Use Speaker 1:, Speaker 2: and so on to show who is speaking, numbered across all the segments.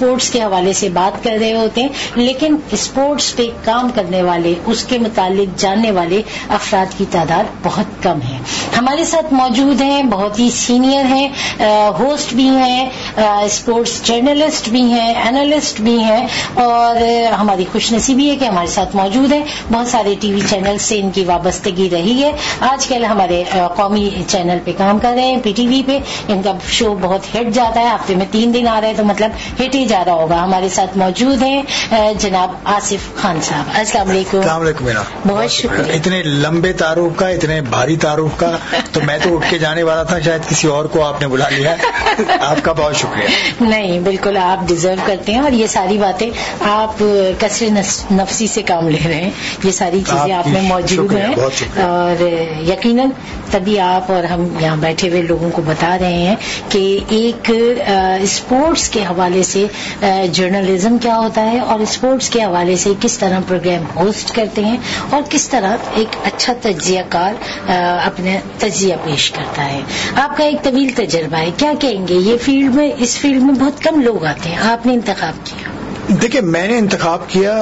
Speaker 1: Sports کے حوالے سے بات کر رہے ہوتے ہیں, لیکن اسپورٹس پہ کام کرنے والے, اس کے متعلق جاننے والے افراد کی تعداد بہت کم ہے. ہمارے ساتھ موجود ہیں, بہت ہی سینئر ہیں, ہوسٹ بھی ہیں, اسپورٹس جرنلسٹ بھی ہیں, اینالسٹ بھی ہیں, اور ہماری خوش نصیبی ہے کہ ہمارے ساتھ موجود ہیں. بہت سارے ٹی وی چینل سے ان کی وابستگی رہی ہے. آج کل ہمارے قومی چینل پہ کام کر رہے ہیں, پی ٹی وی پہ. ان کا شو بہت ہٹ جاتا ہے, ہفتے میں 3 دن آ رہے ہیں, تو مطلب ہٹ ہی جا رہا ہوگا. ہمارے ساتھ موجود ہیں جناب آصف خان صاحب. السلام علیکم.
Speaker 2: السلام علیکم.
Speaker 1: بہت شکریہ.
Speaker 2: اتنے لمبے تعارف کا, اتنے بھاری تعارف کا, تو میں تو اٹھ کے جانے والا تھا, شاید کسی اور کو آپ نے بلا لیا. آپ کا بہت شکریہ.
Speaker 1: نہیں, بالکل آپ ڈیزرو کرتے ہیں, اور یہ ساری باتیں آپ کثر نفسی سے کام لے رہے ہیں. یہ ساری چیزیں آپ میں موجود ہیں, اور یقیناً تبھی آپ اور ہم یہاں بیٹھے ہوئے لوگوں کو بتا رہے ہیں کہ ایک اسپورٹس کے حوالے سے جرنلزم کیا ہوتا ہے, اور اسپورٹس کے حوالے سے کس طرح پروگرام ہوسٹ کرتے ہیں, اور کس طرح ایک اچھا تجزیہ کار اپنا تجزیہ پیش کرتا ہے. آپ کا ایک طویل تجربہ ہے, کیا کہیں گے؟ یہ فیلڈ میں, اس فیلڈ میں بہت کم لوگ آتے ہیں, آپ نے انتخاب کیا.
Speaker 2: دیکھیں, میں نے انتخاب کیا,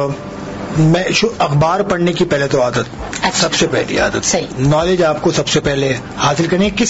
Speaker 2: میں اخبار پڑھنے کی پہلے تو عادت, سب سے پہلی عادت, نالج آپ کو سب سے پہلے حاصل کرنی ہے.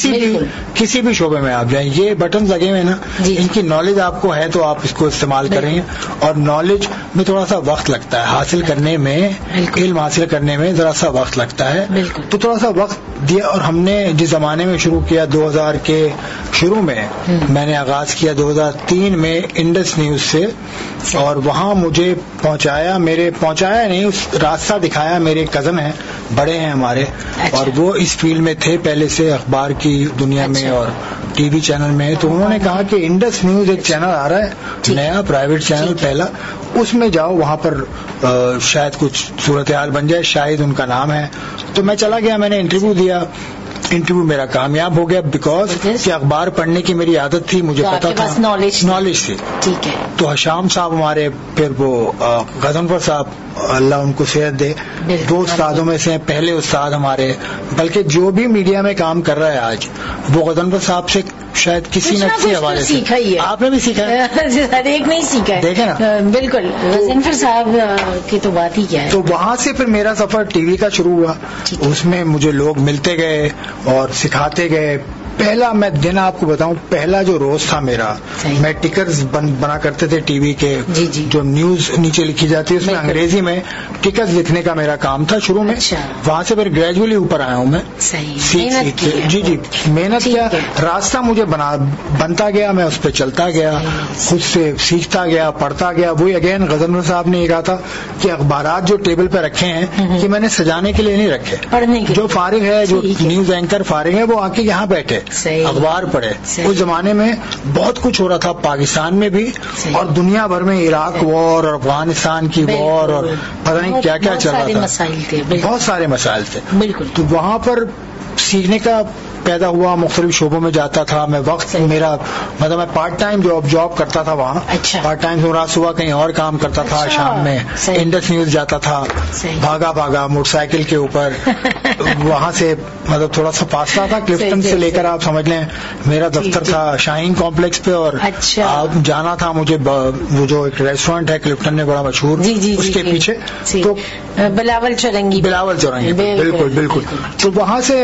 Speaker 2: کسی بھی شعبے میں آپ جائیں, یہ بٹنز لگے ہوئے نا, ان کی نالج آپ کو ہے تو آپ اس کو استعمال کریں. اور نالج میں تھوڑا سا وقت لگتا ہے حاصل کرنے میں, علم حاصل کرنے میں ذرا سا وقت لگتا ہے, تو تھوڑا سا وقت دیا. اور ہم نے جس زمانے میں شروع کیا, 2000 کے شروع میں میں نے آغاز کیا 2003 میں انڈس نیوز سے, اور وہاں مجھے پہنچایا نہیں, اس راستہ دکھایا میرے کزن ہیں, بڑے ہیں ہمارے, اور وہ اس فیلڈ میں تھے پہلے سے, اخبار کی دنیا میں اور ٹی وی چینل میں. تو انہوں نے کہا کہ انڈس نیوز ایک چینل آ رہا ہے نیا, پرائیویٹ چینل پہلا, اس میں جاؤ, وہاں پر شاید کچھ صورتحال بن جائے, شاید ان کا نام ہے. تو میں چلا گیا, میں نے انٹرویو دیا. انٹرویو میرا کامیاب ہو گیا, بیکاز کہ اخبار پڑھنے کی میری عادت تھی, مجھے پتا تھا, نالج تھی.
Speaker 1: ٹھیک ہے.
Speaker 2: تو حشام صاحب ہمارے, پھر وہ غضنفر صاحب, اللہ ان کو صحت دے, 2 استادوں میں سے پہلے استاد ہمارے, بلکہ جو بھی میڈیا میں کام کر رہا ہے آج, وہ غضنفر صاحب سے شاید کسی نہ کسی حوالے سے سیکھا ہی ہے. آپ نے بھی سیکھا ہے,
Speaker 1: ہر ایک نہیں سیکھا ہے, دیکھیں نا. بالکل, غضنفر صاحب کی تو بات ہی کیا ہے.
Speaker 2: تو وہاں سے پھر میرا سفر ٹی وی کا شروع ہوا. اس میں مجھے لوگ ملتے گئے اور سکھاتے گئے. پہلا میں دن آپ کو بتاؤں, پہلا جو روز تھا میرا, میں ٹکرز بنا کرتے تھے ٹی وی کے, جو نیوز نیچے لکھی جاتی ہے اس میں انگریزی میں ٹکرز لکھنے کا میرا کام تھا شروع میں. وہاں سے پھر گریجولی اوپر آیا ہوں میں, سیکھ. جی محنت کیا, راستہ مجھے بنتا گیا, میں اس پہ چلتا گیا, خود سے سیکھتا گیا, پڑھتا گیا. وہی اگین غضنفر صاحب نے یہ کہا تھا کہ اخبارات جو ٹیبل پہ رکھے ہیں کہ میں نے سجانے کے لیے نہیں رکھے, جو فارغ ہے, جو نیوز اینکر فارغ ہے, وہ آ کے یہاں بیٹھے اخبار پڑھے. اس زمانے میں بہت کچھ ہو رہا تھا پاکستان میں بھی اور دنیا بھر میں, عراق وار اور افغانستان کی وار اور پتہ نہیں کیا کیا چل رہا تھا, بہت سارے مسائل تھے. تو وہاں پر سیکھنے کا پیدا ہوا, مختلف شعبوں میں جاتا تھا میں. وقت میرا مطلب میں پارٹ ٹائم جاب کرتا تھا وہاں, پارٹ ٹائم رات صبح کہیں اور کام کرتا تھا, شام میں انڈس نیوز جاتا تھا, بھاگا موٹر سائیکل کے اوپر. وہاں سے مطلب تھوڑا سا فاصلہ تھا, کلفٹن سے لے کر آپ سمجھ لیں میرا دفتر تھا شاہین کمپلیکس پہ, اور جانا تھا مجھے وہ جو ایک ریسٹورینٹ ہے کلفٹن میں بڑا مشہور, اس کے پیچھے, تو
Speaker 1: بلاول چورنگی,
Speaker 2: بالکل. تو وہاں سے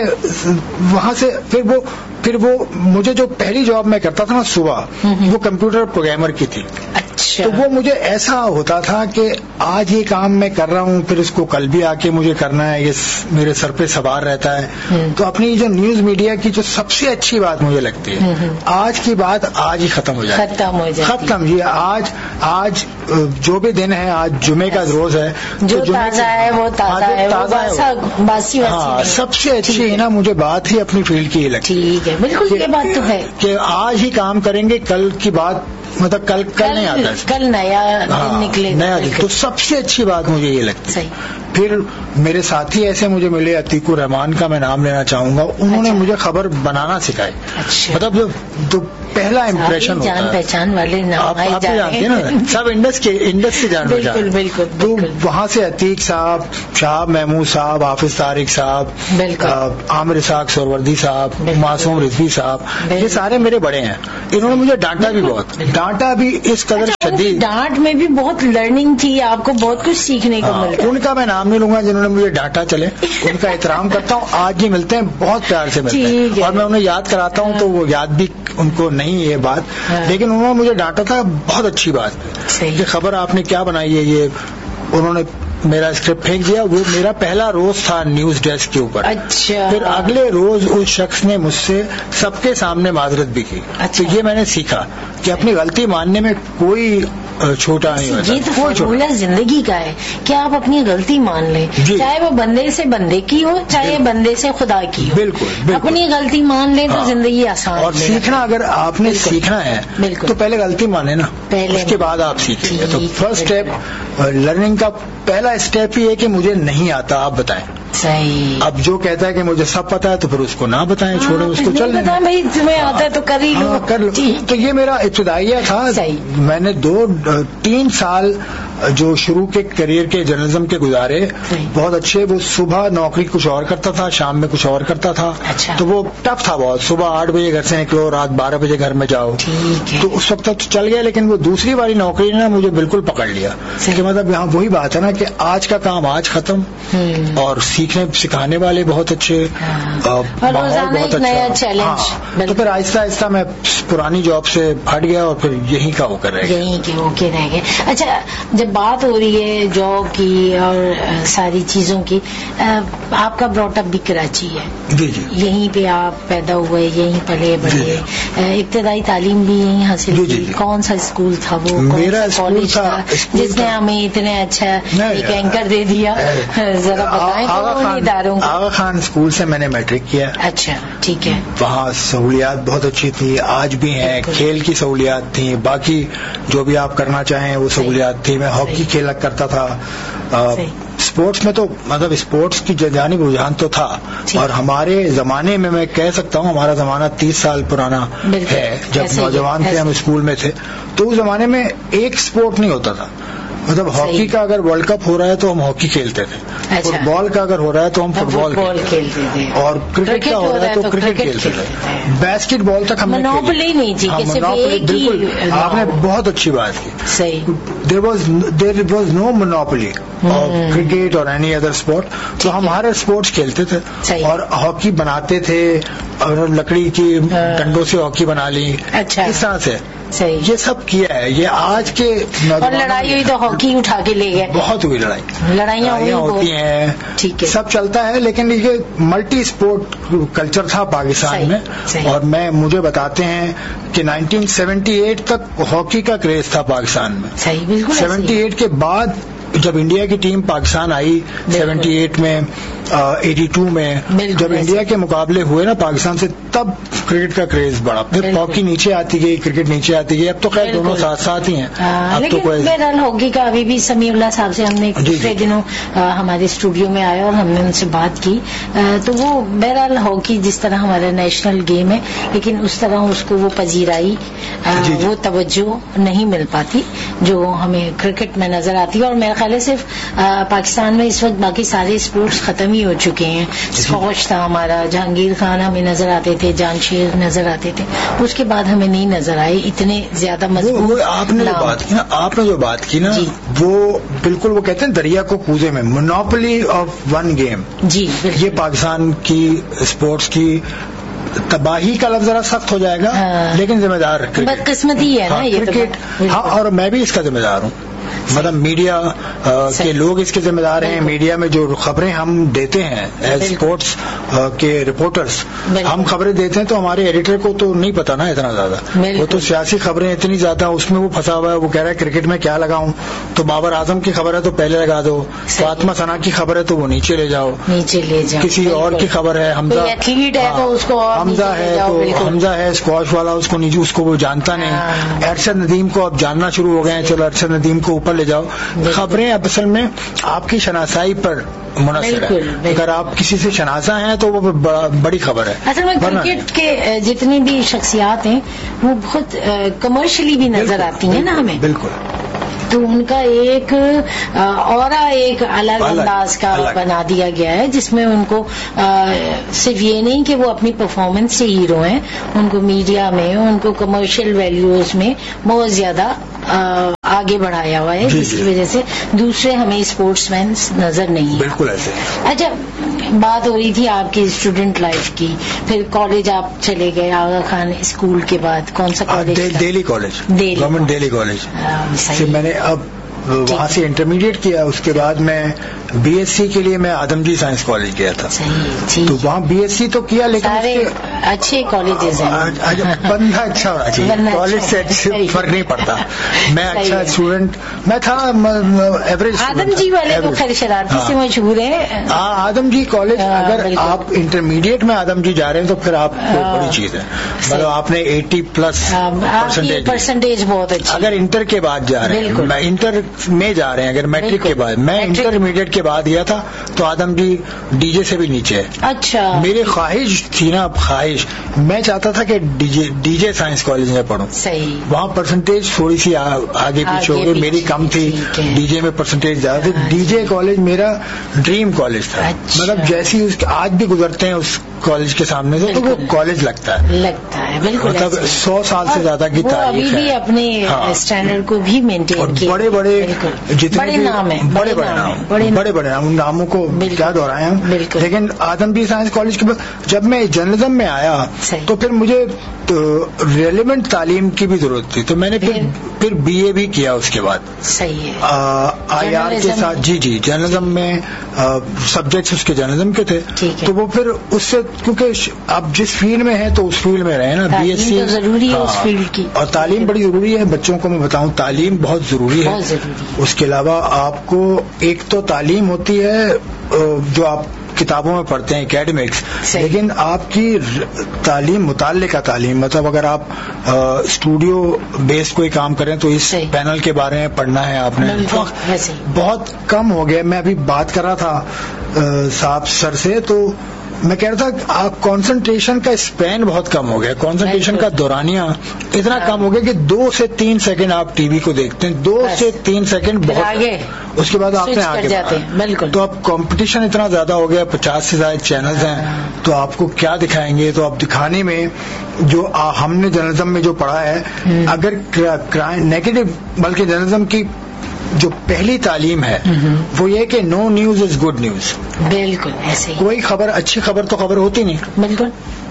Speaker 2: پھر وہ مجھے جو پہلی جاب میں کرتا تھا نا صبح, وہ کمپیوٹر پروگرامر کی تھی. تو وہ مجھے ایسا ہوتا تھا کہ آج یہ کام میں کر رہا ہوں, پھر اس کو کل بھی آ کے مجھے کرنا ہے, یہ میرے سر پہ سوار رہتا ہے. تو اپنی جو نیوز میڈیا کی جو سب سے اچھی بات مجھے لگتی ہے, آج کی بات آج ہی ختم ہو جائے, ختم. یہ آج جو بھی دن ہے, آج جمعے کا روز ہے,
Speaker 1: جو تازہ ہے وہ تازہ ہے.
Speaker 2: ہاں, سب سے اچھی ہے نا مجھے بات ہی اپنی فیلڈ کی لگتی ہے.
Speaker 1: ٹھیک ہے, بالکل یہ بات تو ہے
Speaker 2: کہ آج ہی کام کریں گے, کل کی بات مطلب کل نہیں آتا,
Speaker 1: کل نیا نکلے,
Speaker 2: نیا. تو سب سے اچھی بات مجھے یہ لگتی ہے. پھر میرے ساتھی ایسے مجھے ملے, عتیق الرحمان کا میں نام لینا چاہوں گا, انہوں نے مجھے خبر بنانا سکھائی. مطلب جو پہلا امپریشن ہوتا ہے,
Speaker 1: جان پہچان والے
Speaker 2: آپ جانتے ہیں نا, سب انڈس کے جان پہچان. تو وہاں سے عتیق صاحب, شہاب محمود صاحب, حافظ طارق صاحب, عامر اسحاق سوروردی صاحب, معصوم رضوی صاحب, یہ سارے میرے بڑے ہیں. انہوں نے مجھے ڈانٹا بھی بہت, ڈانٹا بھی اس قدر شدید.
Speaker 1: ڈانٹ میں بھی بہت لرننگ تھی, آپ کو بہت کچھ سیکھنے کو ملتا.
Speaker 2: ان کا میں نام نہیں لوں گا جنہوں نے مجھے ڈانٹا, چلے ان کا احترام کرتا ہوں, آج بھی ملتے ہیں, بہت پیار سے ملتے ہیں, اور میں انہیں یاد کراتا ہوں تو وہ یاد بھی ان کو نہیں یہ بات, لیکن انہوں نے مجھے ڈانٹا تھا, بہت اچھی بات. یہ خبر آپ نے کیا بنائی ہے, یہ انہوں نے میرا اسکرپٹ پھینک دیا. وہ میرا پہلا روز تھا نیوز ڈیسک کے اوپر. پھر اگلے روز اس شخص نے مجھ سے سب کے سامنے معذرت بھی کی. تو یہ میں نے سیکھا کہ اپنی غلطی ماننے میں کوئی چھوٹا نہیں ہوتا.
Speaker 1: یہ تو فارمولہ زندگی کا ہے کہ آپ اپنی غلطی مان لیں, چاہے وہ بندے سے بندے کی ہو, چاہے بندے سے خدا کی ہو. بالکل اپنی غلطی مان لیں تو زندگی آسان. اور
Speaker 2: سیکھنا, اگر آپ نے سیکھنا ہے تو پہلے غلطی مانے نا, اس کے بعد آپ سیکھیں گے. تو فرسٹ اسٹیپ لرننگ کا پہلا اسٹیپ یہ ہے کہ مجھے نہیں آتا, آپ بتائیں.
Speaker 1: صحیح.
Speaker 2: اب جو کہتا ہے کہ مجھے سب پتا ہے تو پھر اس کو نہ بتائیں, چھوڑیں اس کو, چل رہے
Speaker 1: بھائی تمہیں آتا ہے تو کر ہی لو,
Speaker 2: کر لو. تو یہ میرا ابتدائیہ تھا. میں نے 2-3 سال جو شروع کے کریئر کے جرنلزم کے گزارے بہت اچھے. وہ صبح نوکری کچھ اور کرتا تھا, شام میں کچھ اور کرتا تھا. تو وہ ٹف تھا بہت. صبح 8 بجے گھر سے نکلو, رات 12 بجے گھر میں جاؤ. تو اس وقت تک چل گیا, لیکن وہ دوسری والی نوکری نے مجھے بالکل پکڑ لیا. کہ مطلب یہاں وہی بات ہے نا کہ آج کا کام آج ختم, اور سیکھنے سکھانے والے بہت اچھے, ماحول بہت اچھا. تو پھر آہستہ آہستہ میں پرانی جاب سے ہٹ گیا اور پھر یہیں کا ہو کر رہ
Speaker 1: گئے. اچھا, جب بات ہو رہی ہے جاب کی اور ساری چیزوں کی, آپ کا براٹ اپ بھی کراچی ہے.
Speaker 2: جی جی.
Speaker 1: یہیں پہ آپ پیدا ہوئے, یہیں پلے بڑھے, ابتدائی تعلیم بھی یہیں حاصل کی. کون سا اسکول تھا وہ,
Speaker 2: میرا کالج تھا
Speaker 1: جس نے ہمیں اتنے اچھا ایک اینکر دے دیا, ذرا بتائیں.
Speaker 2: آغا خان اسکول سے میں نے میٹرک کیا.
Speaker 1: اچھا, ٹھیک ہے.
Speaker 2: وہاں سہولیات بہت اچھی تھی, آج بھی ہیں. کھیل کی سہولیات تھیں, باقی جو بھی آپ کرنا چاہیں وہ سہولیات تھی. میں ہاکی کھیلا کرتا تھا. اسپورٹس میں تو مطلب اسپورٹس کی جانب رجحان تو تھا. اور ہمارے زمانے میں کہہ سکتا ہوں, ہمارا زمانہ 30 سال پرانا ہے. جب نوجوان تھے, ہم اسکول میں تھے, تو اس زمانے میں ایک اسپورٹ نہیں ہوتا تھا. مطلب ہاکی کا اگر ورلڈ کپ ہو رہا ہے تو ہم ہاکی کھیلتے تھے, فٹ بال کا اگر ہو رہا ہے تو ہم فٹ بال کھیلتے تھے, اور کرکٹ کا ہو رہا ہے تو کرکٹ کھیلتے تھے. باسکٹ بال تک ہم نے
Speaker 1: منوپلی نہیں تھی.
Speaker 2: بالکل, آپ نے بہت اچھی بات کی. There was no monopoly of cricket اور اینی ادر اسپورٹ. تو ہم ہر اسپورٹس کھیلتے تھے, اور ہاکی بناتے تھے, اور لکڑی کی ڈنڈوں سے ہاکی بنا لی, اس طرح سے یہ سب کیا ہے. یہ آج کے
Speaker 1: اور لڑائی ہوئی تو ہاکی اٹھا کے لے گئے.
Speaker 2: بہت ہوئی لڑائیاں ہوتی ہیں, سب چلتا ہے. لیکن یہ ملٹی اسپورٹ کلچر تھا پاکستان میں, اور مجھے بتاتے ہیں کہ 1978 تک ہاکی کا کریز تھا پاکستان میں. 78 کے بعد جب انڈیا کی ٹیم پاکستان آئی 78 میں, 82 میں, جب انڈیا کے مقابلے ہوئے نا پاکستان سے, تب کرکٹ کا کریز بڑھا. پھر ہاکی نیچے آتی گئی, کرکٹ نیچے آتی گئی. اب تو خیر دونوں ساتھ ساتھ ہی ہیں.
Speaker 1: لیکن ہاکی کا ابھی بھی سمیع اللہ صاحب سے ہم نے دوسرے دنوں ہمارے اسٹوڈیو میں آیا اور ہم نے ان سے بات کی, تو وہ بہرحال ہاکی جس طرح ہمارا نیشنل گیم ہے, لیکن اس طرح اس کو وہ پذیرائی, وہ توجہ نہیں مل پاتی جو ہمیں کرکٹ میں نظر آتی ہے. اور میرا خیال ہے صرف پاکستان میں اس وقت باقی سارے اسپورٹس ختم ہی ہو چکے ہیں. اسکواش تھا ہمارا, جہانگیر خان ہمیں نظر آتے تھے, جان شیر نظر آتے تھے, اس کے بعد ہمیں نہیں نظر آئے اتنے زیادہ مضبوط.
Speaker 2: آپ نے جو بات کی نا, وہ بالکل وہ کہتے ہیں دریا کو کوزے میں, مونوپلی آف ون گیم. جی, یہ پاکستان کی اسپورٹس کی تباہی کا لفظ ذرا سخت ہو جائے گا, لیکن ذمہ دار
Speaker 1: بدقسمتی ہے نا یہ
Speaker 2: کرکٹ. ہاں, اور میں بھی اس کا ذمہ دار ہوں. مطلب میڈیا کے لوگ اس کے ذمہ دار ہیں. میڈیا میں جو خبریں ہم دیتے ہیں ایز اسپورٹس کے رپورٹرز, ہم خبریں دیتے ہیں تو ہمارے ایڈیٹر کو تو نہیں پتا نا اتنا زیادہ. وہ تو سیاسی خبریں اتنی زیادہ, اس میں وہ پھنسا ہوا ہے. وہ کہہ رہا ہے کرکٹ میں کیا لگاؤں, تو بابر اعظم کی خبر ہے تو پہلے لگا دو, فاطمہ ثنا کی خبر ہے تو وہ نیچے لے جاؤ, کسی اور کی خبر ہے, حمزہ ہے اسکواش والا, اس کو نیچے, اس کو وہ جانتا نہیں. ارشد ندیم کو اب جاننا شروع ہو گئے ہیں, چلو ارشد ندیم کو اوپر لے جاؤ. خبریں اصل میں آپ کی شناسائی پر منحصر ہے. اگر آپ کسی سے شناسا ہیں تو وہ بڑی خبر ہے.
Speaker 1: اصل میں کرکٹ کے جتنی بھی شخصیات ہیں وہ بہت کمرشلی بھی نظر آتی ہیں نا ہمیں.
Speaker 2: بالکل.
Speaker 1: تو ان کا ایک اورا ایک الگ انداز کا بنا دیا گیا ہے جس میں ان کو صرف یہ نہیں کہ وہ اپنی پرفارمنس سے ہیرو ہیں, ان کو میڈیا میں ان کو کمرشل ویلیوز میں بہت زیادہ آگے بڑھایا ہوا ہے, جس کی وجہ سے دوسرے ہمیں اسپورٹس مین نظر نہیں ہیں.
Speaker 2: بالکل ایسے.
Speaker 1: اچھا, بات ہو رہی تھی آپ کی اسٹوڈنٹ لائف کی, پھر کالج آپ چلے گئے آغا خان اسکول کے بعد, کون سا college?
Speaker 2: Delhi college, government Delhi college. میں نے اب وہاں سے انٹرمیڈیٹ کیا, اس کے بعد میں بی ایس سی کے لیے میں آدم جی سائنس کالج گیا تھا. تو وہاں بی ایس سی تو کیا, لیکن
Speaker 1: سارے اچھے کالجز ہیں.
Speaker 2: بندہ اچھا ہونا چاہیے, کالج سے فرق نہیں پڑتا. میں اچھا اسٹوڈنٹ میں تھا, ایوریج.
Speaker 1: آدم جی والے تو خیر شرارتی سے مشہور ہیں.
Speaker 2: آدم جی کالج, اگر آپ انٹرمیڈیٹ میں آدم جی جا رہے ہیں تو پھر آپ کو بڑی چیز ہے, مطلب آپ نے 80+
Speaker 1: پرسنٹیج بہت اچھی.
Speaker 2: اگر انٹر کے بعد جا رہے ہیں, میں انٹر میں جا رہے ہیں, اگر میٹرک کے بعد, میں انٹرمیڈیٹ کے بعد گیا تھا تو آدم جی ڈی جے سے بھی نیچے ہے.
Speaker 1: اچھا.
Speaker 2: میری خواہش تھی نا, خواہش میں چاہتا تھا کہ ڈی جے سائنس کالج میں پڑھوں.
Speaker 1: صحیح.
Speaker 2: وہاں پرسنٹیج تھوڑی سی آگے پیچھے ہو گئی, میری کم تھی, ڈی جے میں پرسنٹیج زیادہ تھی. ڈی جے کالج میرا ڈریم کالج تھا. مطلب جیسی آج بھی گزرتے ہیں اس کالج کے سامنے سے تو وہ کالج لگتا ہے
Speaker 1: بالکل.
Speaker 2: مطلب 100 سال سے زیادہ کی تاریخ ہے.
Speaker 1: ابھی بھی اپنے اسٹینڈرڈ کو بھی مینٹین کیا.
Speaker 2: بڑے بڑے جتنے
Speaker 1: نام ہیں,
Speaker 2: بڑے بڑے نام, ان ناموں کو کیا دہرائے ہم. لیکن آدم جی سائنس کالج کے بعد جب میں جرنلزم میں آیا تو پھر مجھے ریلیونٹ تعلیم کی بھی ضرورت تھی, تو میں نے پھر بی اے بھی کیا اس کے بعد.
Speaker 1: صحیح ہے.
Speaker 2: آئی آر کے ساتھ. جی جرنلزم میں سبجیکٹس اس کے جرنلزم کے تھے, تو وہ پھر اس سے, کیونکہ آپ جس فیلڈ میں ہیں تو اس فیلڈ میں رہے نا. بی ایس سی
Speaker 1: ضروری ہے اس فیلڈ کی,
Speaker 2: اور تعلیم بڑی ضروری ہے. بچوں کو میں بتاؤں, تعلیم بہت ضروری ہے. اس کے علاوہ آپ کو ایک تو تعلیم ہوتی ہے جو آپ کتابوں میں پڑھتے ہیں, اکیڈمکس, لیکن آپ کی تعلیم متعلقہ تعلیم, مطلب اگر آپ اسٹوڈیو بیس کوئی کام کریں تو اس پینل کے بارے میں پڑھنا ہے آپ نے. بہت کم ہو گیا. میں ابھی بات کر رہا تھا صاحب سر سے, تو میں کہہ رہا تھا آپ کانسنٹریشن کا اسپین بہت کم ہو گیا, کانسنٹریشن کا دورانیہ اتنا کم ہو گیا کہ 2 سے 3 سیکنڈ آپ ٹی وی کو دیکھتے ہیں, 2 سے 3 سیکنڈ بہت, اس کے بعد آپ نے آگے جاتے ہیں. بالکل. تو اب کمپٹیشن اتنا زیادہ ہو گیا, 50 سے زیادہ چینلز ہیں, تو آپ کو کیا دکھائیں گے. تو اب دکھانے میں جو ہم نے جرنلزم میں جو پڑھا ہے, اگر نیگیٹو, بلکہ جرنلزم کی جو پہلی تعلیم ہے وہ یہ کہ نو نیوز از گڈ نیوز.
Speaker 1: بالکل ایسے ہی.
Speaker 2: کوئی خبر, اچھی خبر تو خبر ہوتی نہیں.
Speaker 1: بالکل.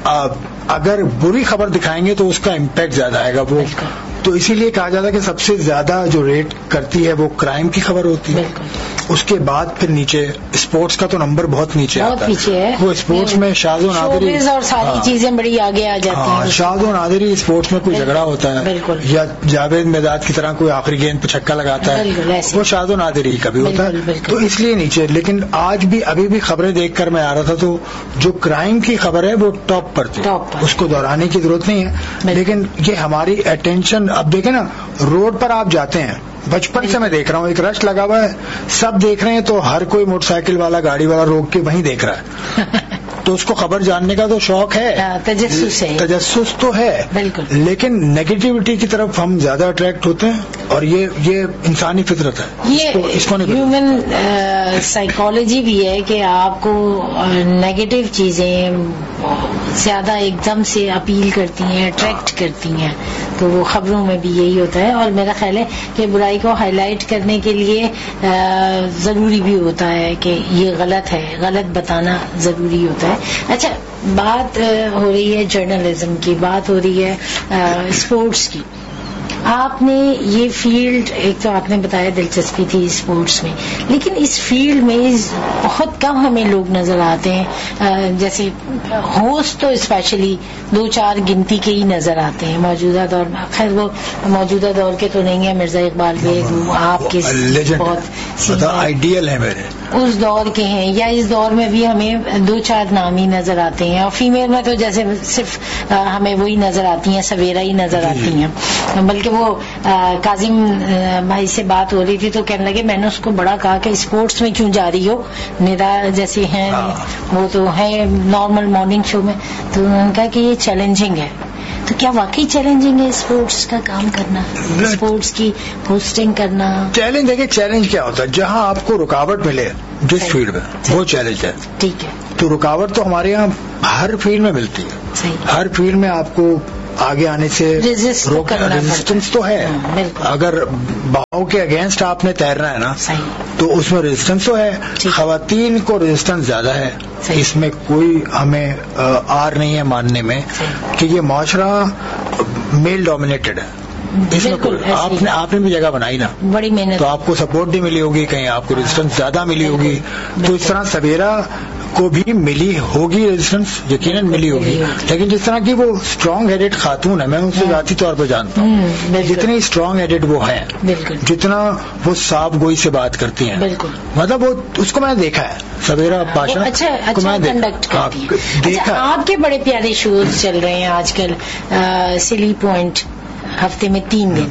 Speaker 2: اگر بری خبر دکھائیں گے تو اس کا امپیکٹ زیادہ آئے گا. وہ تو اسی لیے کہا جاتا ہے کہ سب سے زیادہ جو ریٹ کرتی ہے وہ کرائم کی خبر ہوتی ہے. اس کے بعد پھر نیچے اسپورٹس کا تو نمبر بہت نیچے آتا ہے. وہ اسپورٹس میں شاذ و نادری
Speaker 1: اور ساری چیزیں بڑی آگے آ جاتی ہیں.
Speaker 2: شاذ و نادری اسپورٹس میں کوئی جھگڑا ہوتا ہے, یا جاوید میداد کی طرح کوئی آخری گیند پہ چھکا لگاتا ہے, وہ شاذ و نادری کبھی ہوتا ہے, تو اس لیے نیچے. لیکن آج بھی ابھی بھی خبریں دیکھ کر میں آ رہا تھا, تو جو کرائم کی خبر ہے وہ ٹاپ پر تھی, اس کو دہرانے کی ضرورت نہیں ہے. لیکن یہ ہماری اٹینشن, اب دیکھیں نا, روڈ پر آپ جاتے ہیں, بچپن سے میں دیکھ رہا ہوں, ایک رش لگا ہوا ہے, سب دیکھ رہے ہیں, تو ہر کوئی موٹر سائیکل والا, گاڑی والا روک کے وہیں دیکھ رہا ہے. تو اس کو خبر جاننے کا تو شوق ہے, تجسس تو ہے, لیکن نیگیٹیوٹی کی طرف ہم زیادہ اٹریکٹ ہوتے ہیں, اور یہ انسانی فطرت ہے.
Speaker 1: یہ ہیومن سائیکالوجی بھی ہے کہ آپ کو نیگیٹو چیزیں زیادہ ایک دم سے اپیل کرتی ہیں, اٹریکٹ کرتی ہیں, تو وہ خبروں میں بھی یہی ہوتا ہے. اور میرا خیال ہے کہ برائی کو ہائی لائٹ کرنے کے لیے ضروری بھی ہوتا ہے کہ یہ غلط ہے, غلط بتانا ضروری ہوتا ہے. اچھا, بات ہو رہی ہے جرنلزم کی, بات ہو رہی ہے اسپورٹس کی. آپ نے یہ فیلڈ, ایک تو آپ نے بتایا دلچسپی تھی اسپورٹس میں, لیکن اس فیلڈ میں بہت کم ہمیں لوگ نظر آتے ہیں. جیسے ہوسٹ تو اسپیشلی 2-4 گنتی کے ہی نظر آتے ہیں موجودہ دور میں. خیر وہ موجودہ دور کے تو نہیں ہیں, مرزا اقبال بیگ آپ کے بہت
Speaker 2: آئیڈیل ہیں میرے,
Speaker 1: اس دور کے ہیں, یا اس دور میں بھی ہمیں 2-4 نام ہی نظر آتے ہیں. اور فیمیل میں تو جیسے صرف ہمیں وہی نظر آتی ہیں, سویرا ہی نظر آتی ہیں, بلکہ وہ کاظم بھائی سے بات ہو رہی تھی تو کہنے لگے میں نے اس کو بڑا کہا کہ اسپورٹس میں کیوں جا رہی ہو, ندا جیسے ہیں وہ تو ہے نارمل مارننگ شو میں, تو انہوں نے کہا کہ یہ چیلنجنگ ہے. تو کیا واقعی چیلنجنگ ہے اسپورٹس کا کام کرنا, اسپورٹس کی ہوسٹنگ کرنا؟ چیلنج
Speaker 2: دیکھیے چیلنج کیا ہوتا ہے, جہاں آپ کو رکاوٹ ملے جس فیلڈ میں وہ چیلنج ہے.
Speaker 1: ٹھیک ہے.
Speaker 2: تو رکاوٹ تو ہمارے یہاں ہر فیلڈ میں ملتی ہے, ہر فیلڈ میں آپ کو آگے آنے سے ریزسٹنس تو ہے. اگر بہاؤ کے اگینسٹ آپ نے تیرنا ہے نا تو اس میں ریزسٹنس تو ہے. خواتین کو ریزسٹنس زیادہ ہے, اس میں کوئی ہمیں آر نہیں ہے ماننے میں کہ یہ معاشرہ میل ڈومینیٹڈ ہے. اس میں آپ نے بھی جگہ بنائی نا,
Speaker 1: بڑی محنت,
Speaker 2: تو آپ کو سپورٹ نہیں ملی ہوگی, کہیں آپ کو ریزسٹنس زیادہ ملی ہوگی. تو اس طرح سویرا کو بھی ملی ہوگی ریزسٹنس, یقیناً ملی ہوگی. لیکن جس طرح کی وہ اسٹرانگ ہیڈڈ خاتون ہے, میں ان سے ذاتی طور پہ جانتا ہوں, جتنی اسٹرانگ ہیڈڈ وہ ہیں, جتنا وہ صاف گوئی سے بات کرتی ہیں, مطلب وہ اس کو میں نے دیکھا ہے سویرا پاشا کو میں نے دیکھا.
Speaker 1: آپ کے بڑے پیارے شوز چل رہے ہیں آج کل, سلی پوائنٹ ہفتے میں 3 دن,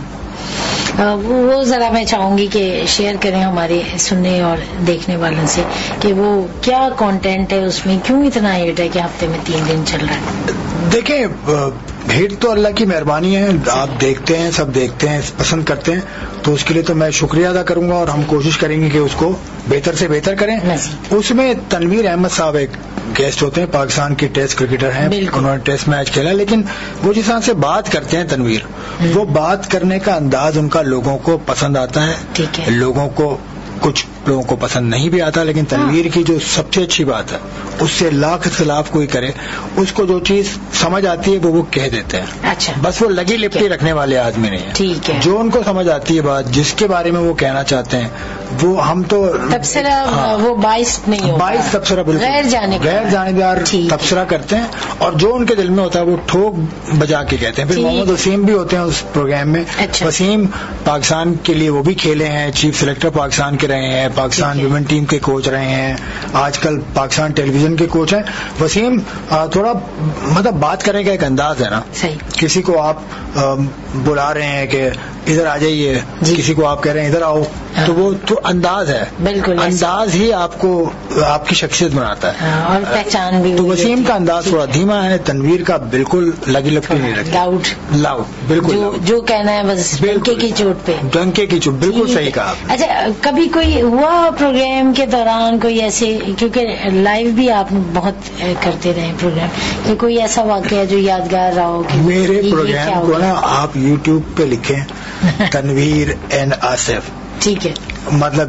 Speaker 1: وہ ذرا میں چاہوں گی کہ شیئر کریں ہمارے سننے اور دیکھنے والوں سے کہ وہ کیا کانٹینٹ ہے اس میں, کیوں اتنا ہٹ ہے کہ ہفتے میں 3 دن چل رہا ہے.
Speaker 2: دیکھیں ہٹ تو اللہ کی مہربانی ہے, آپ دیکھتے ہیں, سب دیکھتے ہیں, پسند کرتے ہیں, تو اس کے لیے تو میں شکریہ ادا کروں گا اور ہم کوشش کریں گے کہ اس کو بہتر سے بہتر کریں. اس میں تنویر احمد صاحب ایک گیسٹ ہوتے ہیں, پاکستان کی ٹیسٹ کرکٹر ہیں, انہوں نے ٹیسٹ میچ کھیلا, لیکن وہ جس طرح سے بات کرتے ہیں تنویر, وہ بات کرنے کا انداز ان کا لوگوں کو پسند آتا ہے. لوگوں کو کچھ لوگوں کو پسند نہیں بھی آتا, لیکن تنویر کی جو سب سے اچھی بات ہے, اس سے لاکھ خلاف کوئی کرے, اس کو جو چیز سمجھ آتی ہے وہ کہہ دیتے ہیں.
Speaker 1: اچھا,
Speaker 2: بس وہ لگی لپٹی رکھنے والے آدمی نہیں ہیں.
Speaker 1: ٹھیک ہے.
Speaker 2: جو ان کو سمجھ آتی ہے بات, جس کے بارے میں وہ کہنا چاہتے ہیں, وہ ہم تو
Speaker 1: تبصرہ, وہ باعث نہیں ہوتا,
Speaker 2: باعث تبصرہ بالکل غیر جانبدار تبصرہ کرتے ہیں, اور جو ان کے دل میں ہوتا ہے وہ ٹھوک بجا کے کہتے ہیں. پھر محمد وسیم بھی ہوتے ہیں اس پروگرام میں. وسیم پاکستان کے لیے وہ بھی کھیلے ہیں, چیف سلیکٹر پاکستان کے رہے ہیں, پاکستان ویمن ٹیم کے کوچ رہے ہیں, آج کل پاکستان ٹیلی ویژن کے کوچ ہیں. وسیم تھوڑا مطلب بات کرنے کا ایک انداز ہے نا, کسی کو آپ بلا رہے ہیں کہ ادھر آ جائیے, کسی کو آپ کہہ رہے ہیں ادھر آؤ, تو وہ تو انداز ہے, بالکل انداز ہی آپ کو آپ کی شخصیت بناتا ہے
Speaker 1: اور پہچان بھی.
Speaker 2: تو وسیم کا انداز تھوڑا دھیما ہے, تنویر کا بالکل لگی لپٹی نہیں رکھتی, لاؤڈ بالکل,
Speaker 1: جو کہنا ہے بس ڈنکے کی چوٹ پہ,
Speaker 2: ڈنکے کی چوٹ, بالکل صحیح کہا.
Speaker 1: اچھا, کبھی کوئی ہوا پروگرام کے دوران کوئی ایسے, کیونکہ لائیو بھی آپ بہت کرتے رہے پروگرام, کہ کوئی ایسا واقعہ جو یادگار رہا ہو؟
Speaker 2: میرے پروگرام کو نا آپ یوٹیوب پہ لکھیں تنویر اینڈ آصف,
Speaker 1: ٹھیک ہے,
Speaker 2: مطلب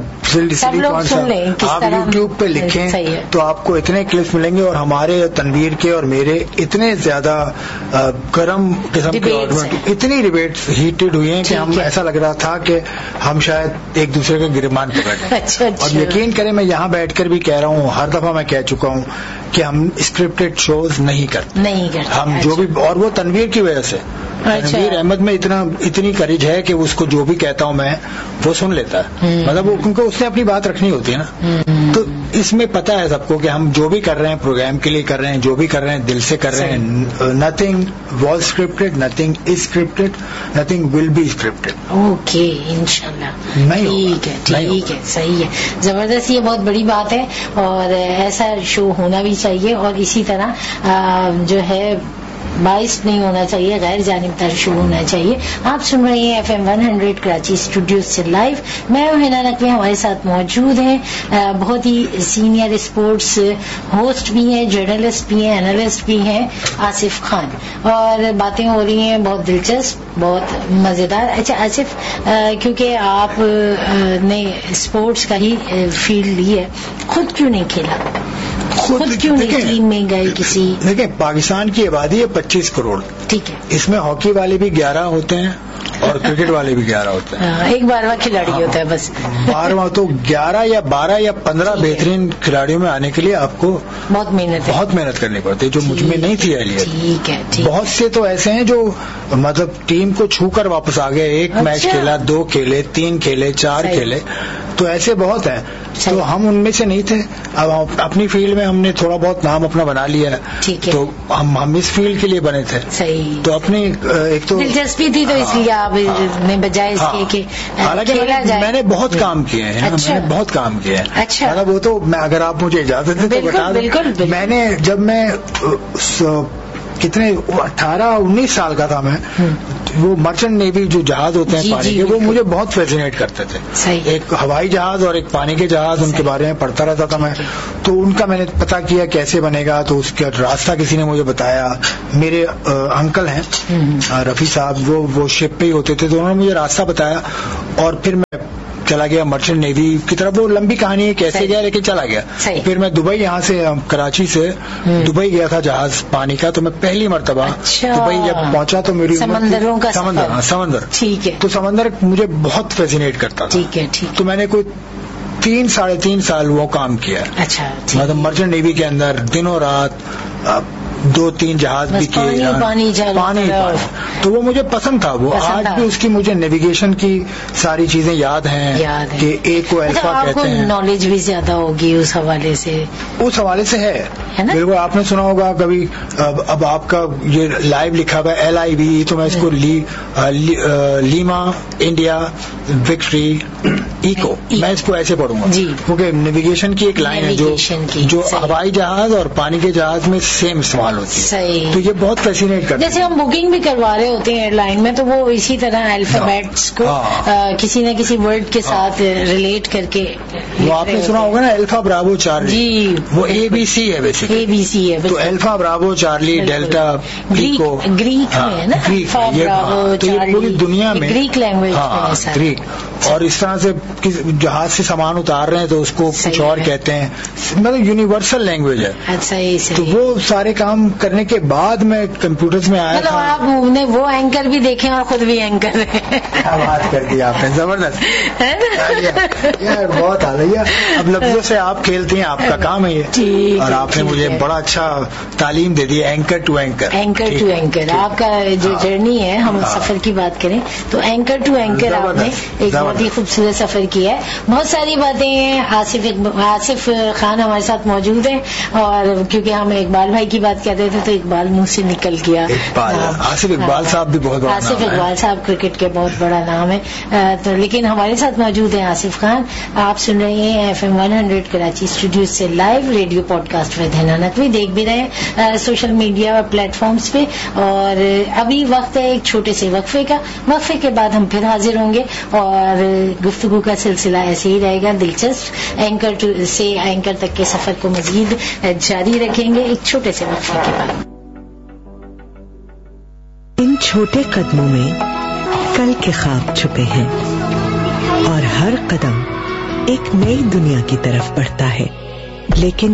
Speaker 2: آپ یوٹیوب پہ لکھیں تو آپ کو اتنے کلپس ملیں گے, اور ہمارے تنویر کے اور میرے اتنے زیادہ گرم قسم کے اتنی ڈبیٹس ہیٹڈ ہوئی ہیں کہ ہم ایسا لگ رہا تھا کہ ہم شاید ایک دوسرے کے گرمان پہ بیٹھے. اور یقین کریں میں یہاں بیٹھ کر بھی کہہ رہا ہوں, ہر دفعہ میں کہہ چکا ہوں کہ ہم اسکرپٹڈ شوز نہیں کرتے, ہم جو بھی, اور وہ تنویر کی وجہ سے. تنویر احمد میں اتنی کریج ہے کہ اس کو جو بھی کہتا ہوں میں وہ سن لیتا ہے, مطلب وہ کیونکہ اس نے اپنی بات رکھنی ہوتی ہے نا. تو اس میں پتا ہے سب کو کہ ہم جو بھی کر رہے ہیں پروگرام کے لیے کر رہے ہیں, جو بھی کر رہے ہیں دل سے کر رہے ہیں. Nothing was scripted, nothing is scripted, nothing will be scripted.
Speaker 1: Okay, انشاءاللہ. ٹھیک ہے, ٹھیک ہے, صحیح ہے, زبردست. یہ بہت بڑی بات ہے, اور ایسا شو ہونا بھی چاہیے, اور اسی طرح جو ہے باعث نہیں ہونا چاہیے, غیر جانبدار شو ہونا چاہیے. آپ سن رہے ہیں FM 100 کراچی اسٹوڈیو سے لائیو. میں حنا نقوی ہمارے ساتھ موجود ہیں, بہت ہی سینئر اسپورٹس ہوسٹ بھی ہیں, جرنلسٹ بھی ہیں, اینالسٹ بھی ہیں, آصف خان, اور باتیں ہو رہی ہیں بہت دلچسپ, بہت مزیدار. اچھا آصف, کیونکہ آپ نے اسپورٹس کا ہی فیلڈ لی ہے, خود کیوں نہیں کھیلا, خود کیوں نہیں ٹیم میں گئے کسی؟
Speaker 2: دیکھیں پاکستان کی آبادی ہے 25 کروڑ, ٹھیک ہے, اس میں ہاکی والے بھی 11 ہوتے ہیں اور کرکٹ والے بھی 11 ہوتے ہیں.
Speaker 1: ایک 12واں کھلاڑی ہوتا ہے بس,
Speaker 2: 12واں. تو 11 یا 12 یا 15 بہترین کھلاڑیوں میں آنے کے لیے آپ کو
Speaker 1: بہت محنت
Speaker 2: کرنی پڑتی ہے, جو مجھ میں نہیں تھی اہلیت.
Speaker 1: ٹھیک ہے,
Speaker 2: بہت سے تو ایسے ہیں جو مطلب ٹیم کو چھو کر واپس آ گئے, ایک میچ کھیلا, 2 کھیلے, 3 کھیلے, 4 کھیلے, تو ایسے بہت ہیں. تو ہم ان میں سے نہیں تھے. اب اپنی فیلڈ میں ہم نے تھوڑا بہت نام اپنا بنا لیا ہے, تو ہم اس فیلڈ کے لیے بنے تھے.
Speaker 1: صحیح.
Speaker 2: تو اپنی ایک تو
Speaker 1: دلچسپی تھی, تو اس لیے آپ نے بجائے اس کے کہ
Speaker 2: میں نے بہت کام کیے ہیں. میں نے بہت کام کیا ہے.
Speaker 1: اچھا.
Speaker 2: مطلب وہ تو میں, اگر آپ مجھے اجازت دیں تو بتا دیں. میں نے جب میں کتنے 18-19 سال کا تھا, میں وہ مرچنٹ نیوی جو جہاز ہوتے ہیں پانی کے, وہ مجھے بہت فیسینیٹ کرتے تھے. ایک ہوائی جہاز اور ایک پانی کے جہاز, ان کے بارے میں پڑھتا رہتا تھا میں. تو ان کا میں نے پتا کیا کیسے بنے گا, تو اس کا راستہ کسی نے مجھے بتایا. میرے انکل ہیں رفیع صاحب, وہ شپ پہ ہی ہوتے تھے, تو انہوں نے مجھے راستہ بتایا, اور پھر میں چلا گیا مرچنٹ نیوی کی طرف. وہ لمبی کہانی ہے کیسے گیا, لیکن چلا گیا. پھر میں دبئی, یہاں سے کراچی سے دبئی گیا تھا جہاز پانی کا. تو میں پہلی مرتبہ دبئی جب پہنچا تو میری سمندر, تو سمندر مجھے بہت فیسینیٹ کرتا تھا. تو میں نے کوئی 3-3.5 سال وہ کام کیا. مطلب مرچنٹ نیوی کے اندر دنوں رات 2-3 جہاز بھی کیے, پانی. تو وہ مجھے پسند تھا. وہ آج بھی اس کی مجھے نیویگیشن کی ساری چیزیں یاد ہیں کہ ایک کو الفا کہتے ہیں.
Speaker 1: نالج بھی زیادہ ہوگی اس حوالے سے.
Speaker 2: اس حوالے سے ہے بالکل. آپ نے سنا ہوگا کبھی, اب آپ کا یہ لائیو لکھا ہوا ہے LIV, تو میں اس کو لیما انڈیا وکٹری ایکو, میں اس کو ایسے پڑھوں گا, کیونکہ نیویگیشن کی ایک لائن ہے جو ہوائی جہاز اور پانی کے جہاز میں سیم استعمال ہوتی ہے. تو یہ بہت فیسینیٹ کرتا ہے.
Speaker 1: جیسے ہم بکنگ بھی کروا رہے ہوتے ہیں ایئر لائن میں, تو وہ اسی طرح الفابیٹس کو کسی نہ کسی ورڈ کے ساتھ ریلیٹ کر کے,
Speaker 2: وہ آپ نے سنا ہوگا نا الفا براوو چارلی, وہ ABC ہے بیسیکلی.
Speaker 1: ABC ہے
Speaker 2: تو alpha Bravo Charlie delta eco,
Speaker 1: Greek میں ہے نا, الفا براوو چارلی,
Speaker 2: پوری دنیا میں
Speaker 1: گریک لینگویج میں
Speaker 2: گریک. اور اس طرح سے جہاز سے سامان اتار رہے ہیں تو اس کو کچھ اور کہتے ہیں, مطلب یونیورسل لینگویج ہے. تو وہ سارے کام کرنے کے بعد میں کمپیوٹرز میں آیا تھا.
Speaker 1: آپ نے وہ اینکر بھی دیکھے اور خود بھی اینکر ہیں.
Speaker 2: بات کر دی آپ نے, زبردست یار, بہت آ. اب لفظوں سے آپ کھیلتی ہیں, آپ کا کام ہے یہ, اور آپ نے مجھے بڑا اچھا تعلیم دے دی. اینکر ٹو اینکر
Speaker 1: آپ کا جو جرنی ہے, ہم سفر کی بات کریں تو اینکر ٹو اینکر آپ نے ایک بہت ہی خوبصورت سفر کیا ہے. بہت ساری باتیں ہیں. آصف خان ہمارے ساتھ موجود ہیں, اور کیونکہ ہم اقبال بھائی کی بات کر رہے تھے تو اقبال منہ سے نکل گیا.
Speaker 2: آصف اقبال صاحب بھی بہت بڑا,
Speaker 1: آصف اقبال صاحب کرکٹ کے بہت بڑا نام ہے. تو لیکن ہمارے ساتھ موجود ہیں آصف خان. آپ سن رہے ہیں FM 100 کراچی اسٹوڈیو سے live radio pod cost with حنا نقوی. دیکھ بھی رہے ہیں سوشل میڈیا پلیٹ فارمز پہ. اور ابھی وقت ہے ایک چھوٹے سے وقفے کا. وقفے کے بعد ہم پھر حاضر ہوں گے, اور گفتگو کا سلسلہ ایسے ہی رہے گا دلچسپ. اینکر سے اینکر تک کے سفر کو مزید جاری رکھیں گے ایک چھوٹے سے وقفے کے بعد.
Speaker 3: ان چھوٹے قدموں میں کل کے خواب چھپے ہیں, اور ہر قدم ایک نئی دنیا کی طرف بڑھتا ہے. لیکن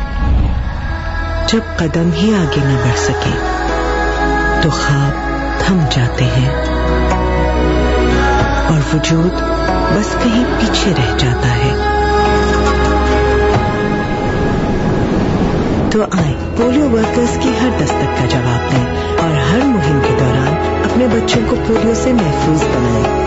Speaker 3: جب قدم ہی آگے نہ بڑھ سکے تو خواب تھم جاتے ہیں, اور وجود بس کہیں پیچھے رہ جاتا ہے. تو آئیں پولیو ورکرز کی ہر دستک کا جواب دیں, اور ہر مہم کے دوران اپنے بچوں کو پولیو سے محفوظ بنائیں.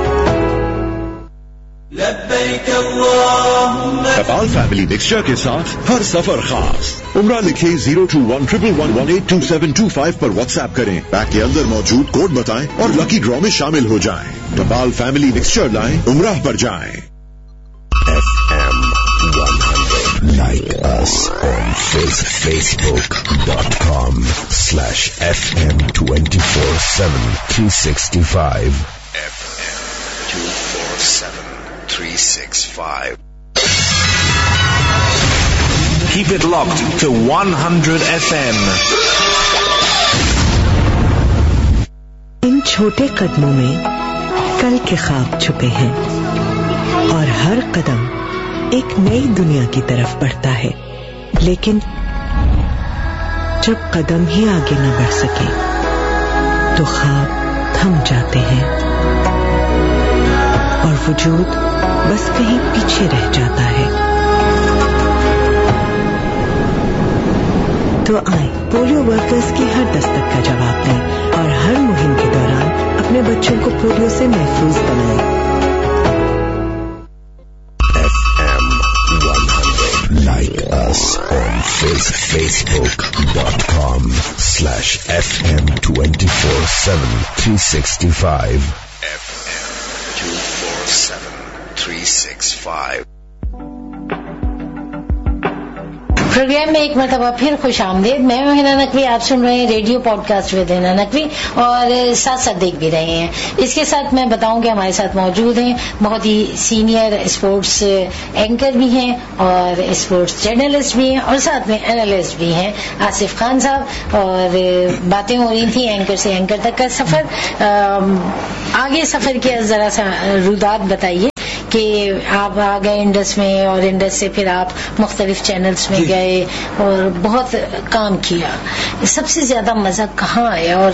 Speaker 4: ٹپال فیملی مکسچر کے ساتھ ہر سفر خاص. عمرہ لکھیں 02111182725 پر واٹس ایپ کریں. پیک کے اندر موجود کوڈ بتائیں اور لکی ڈرا میں شامل ہو جائیں. ٹپال فیملی مکسچر لائیں, عمرہ پر جائیں. FM 100. Like us on Facebook.com/FM 24/7 365. FM 24/7 365.
Speaker 5: Keep it locked to 100 FM.
Speaker 3: ان چھوٹے قدموں میں کل کے خواب چھپے ہیں, اور ہر قدم ایک نئی دنیا کی طرف بڑھتا ہے. لیکن جب قدم ہی آگے نہ بڑھ سکے تو خواب تھم جاتے ہیں, اور وجود بس کہیں پیچھے رہ جاتا ہے. تو آئیں پولیو ورکرز کی ہر دستک کا جواب دیں, اور ہر مہم کے دوران اپنے بچوں کو پولیو سے محفوظ بنائیں.
Speaker 4: Fresh FM 24/7 365.
Speaker 5: FM 24/7 365.
Speaker 1: प्रोग्राम में एक मरतबा फिर खुश आमदीद। मैं हूं हिना नकवी, आप सुन रहे हैं radio podcast with Hina Naqvi और साथ साथ देख भी रहे हैं। इसके साथ मैं बताऊं कि हमारे साथ मौजूद हैं बहुत ही सीनियर स्पोर्ट्स एंकर भी हैं और स्पोर्ट्स जर्नलिस्ट भी हैं और साथ में एनालिस्ट भी हैं, आसिफ खान साहब। और बातें हो रही थी एंकर से एंकर तक का सफर। आगे सफर के जरा सा रुदात बताइए कि आप आ गए इंडस में और इंडस से फिर आप मुख्तलिफ चैनल्स में गए और बहुत काम किया। सबसे ज्यादा मजा कहाँ आया और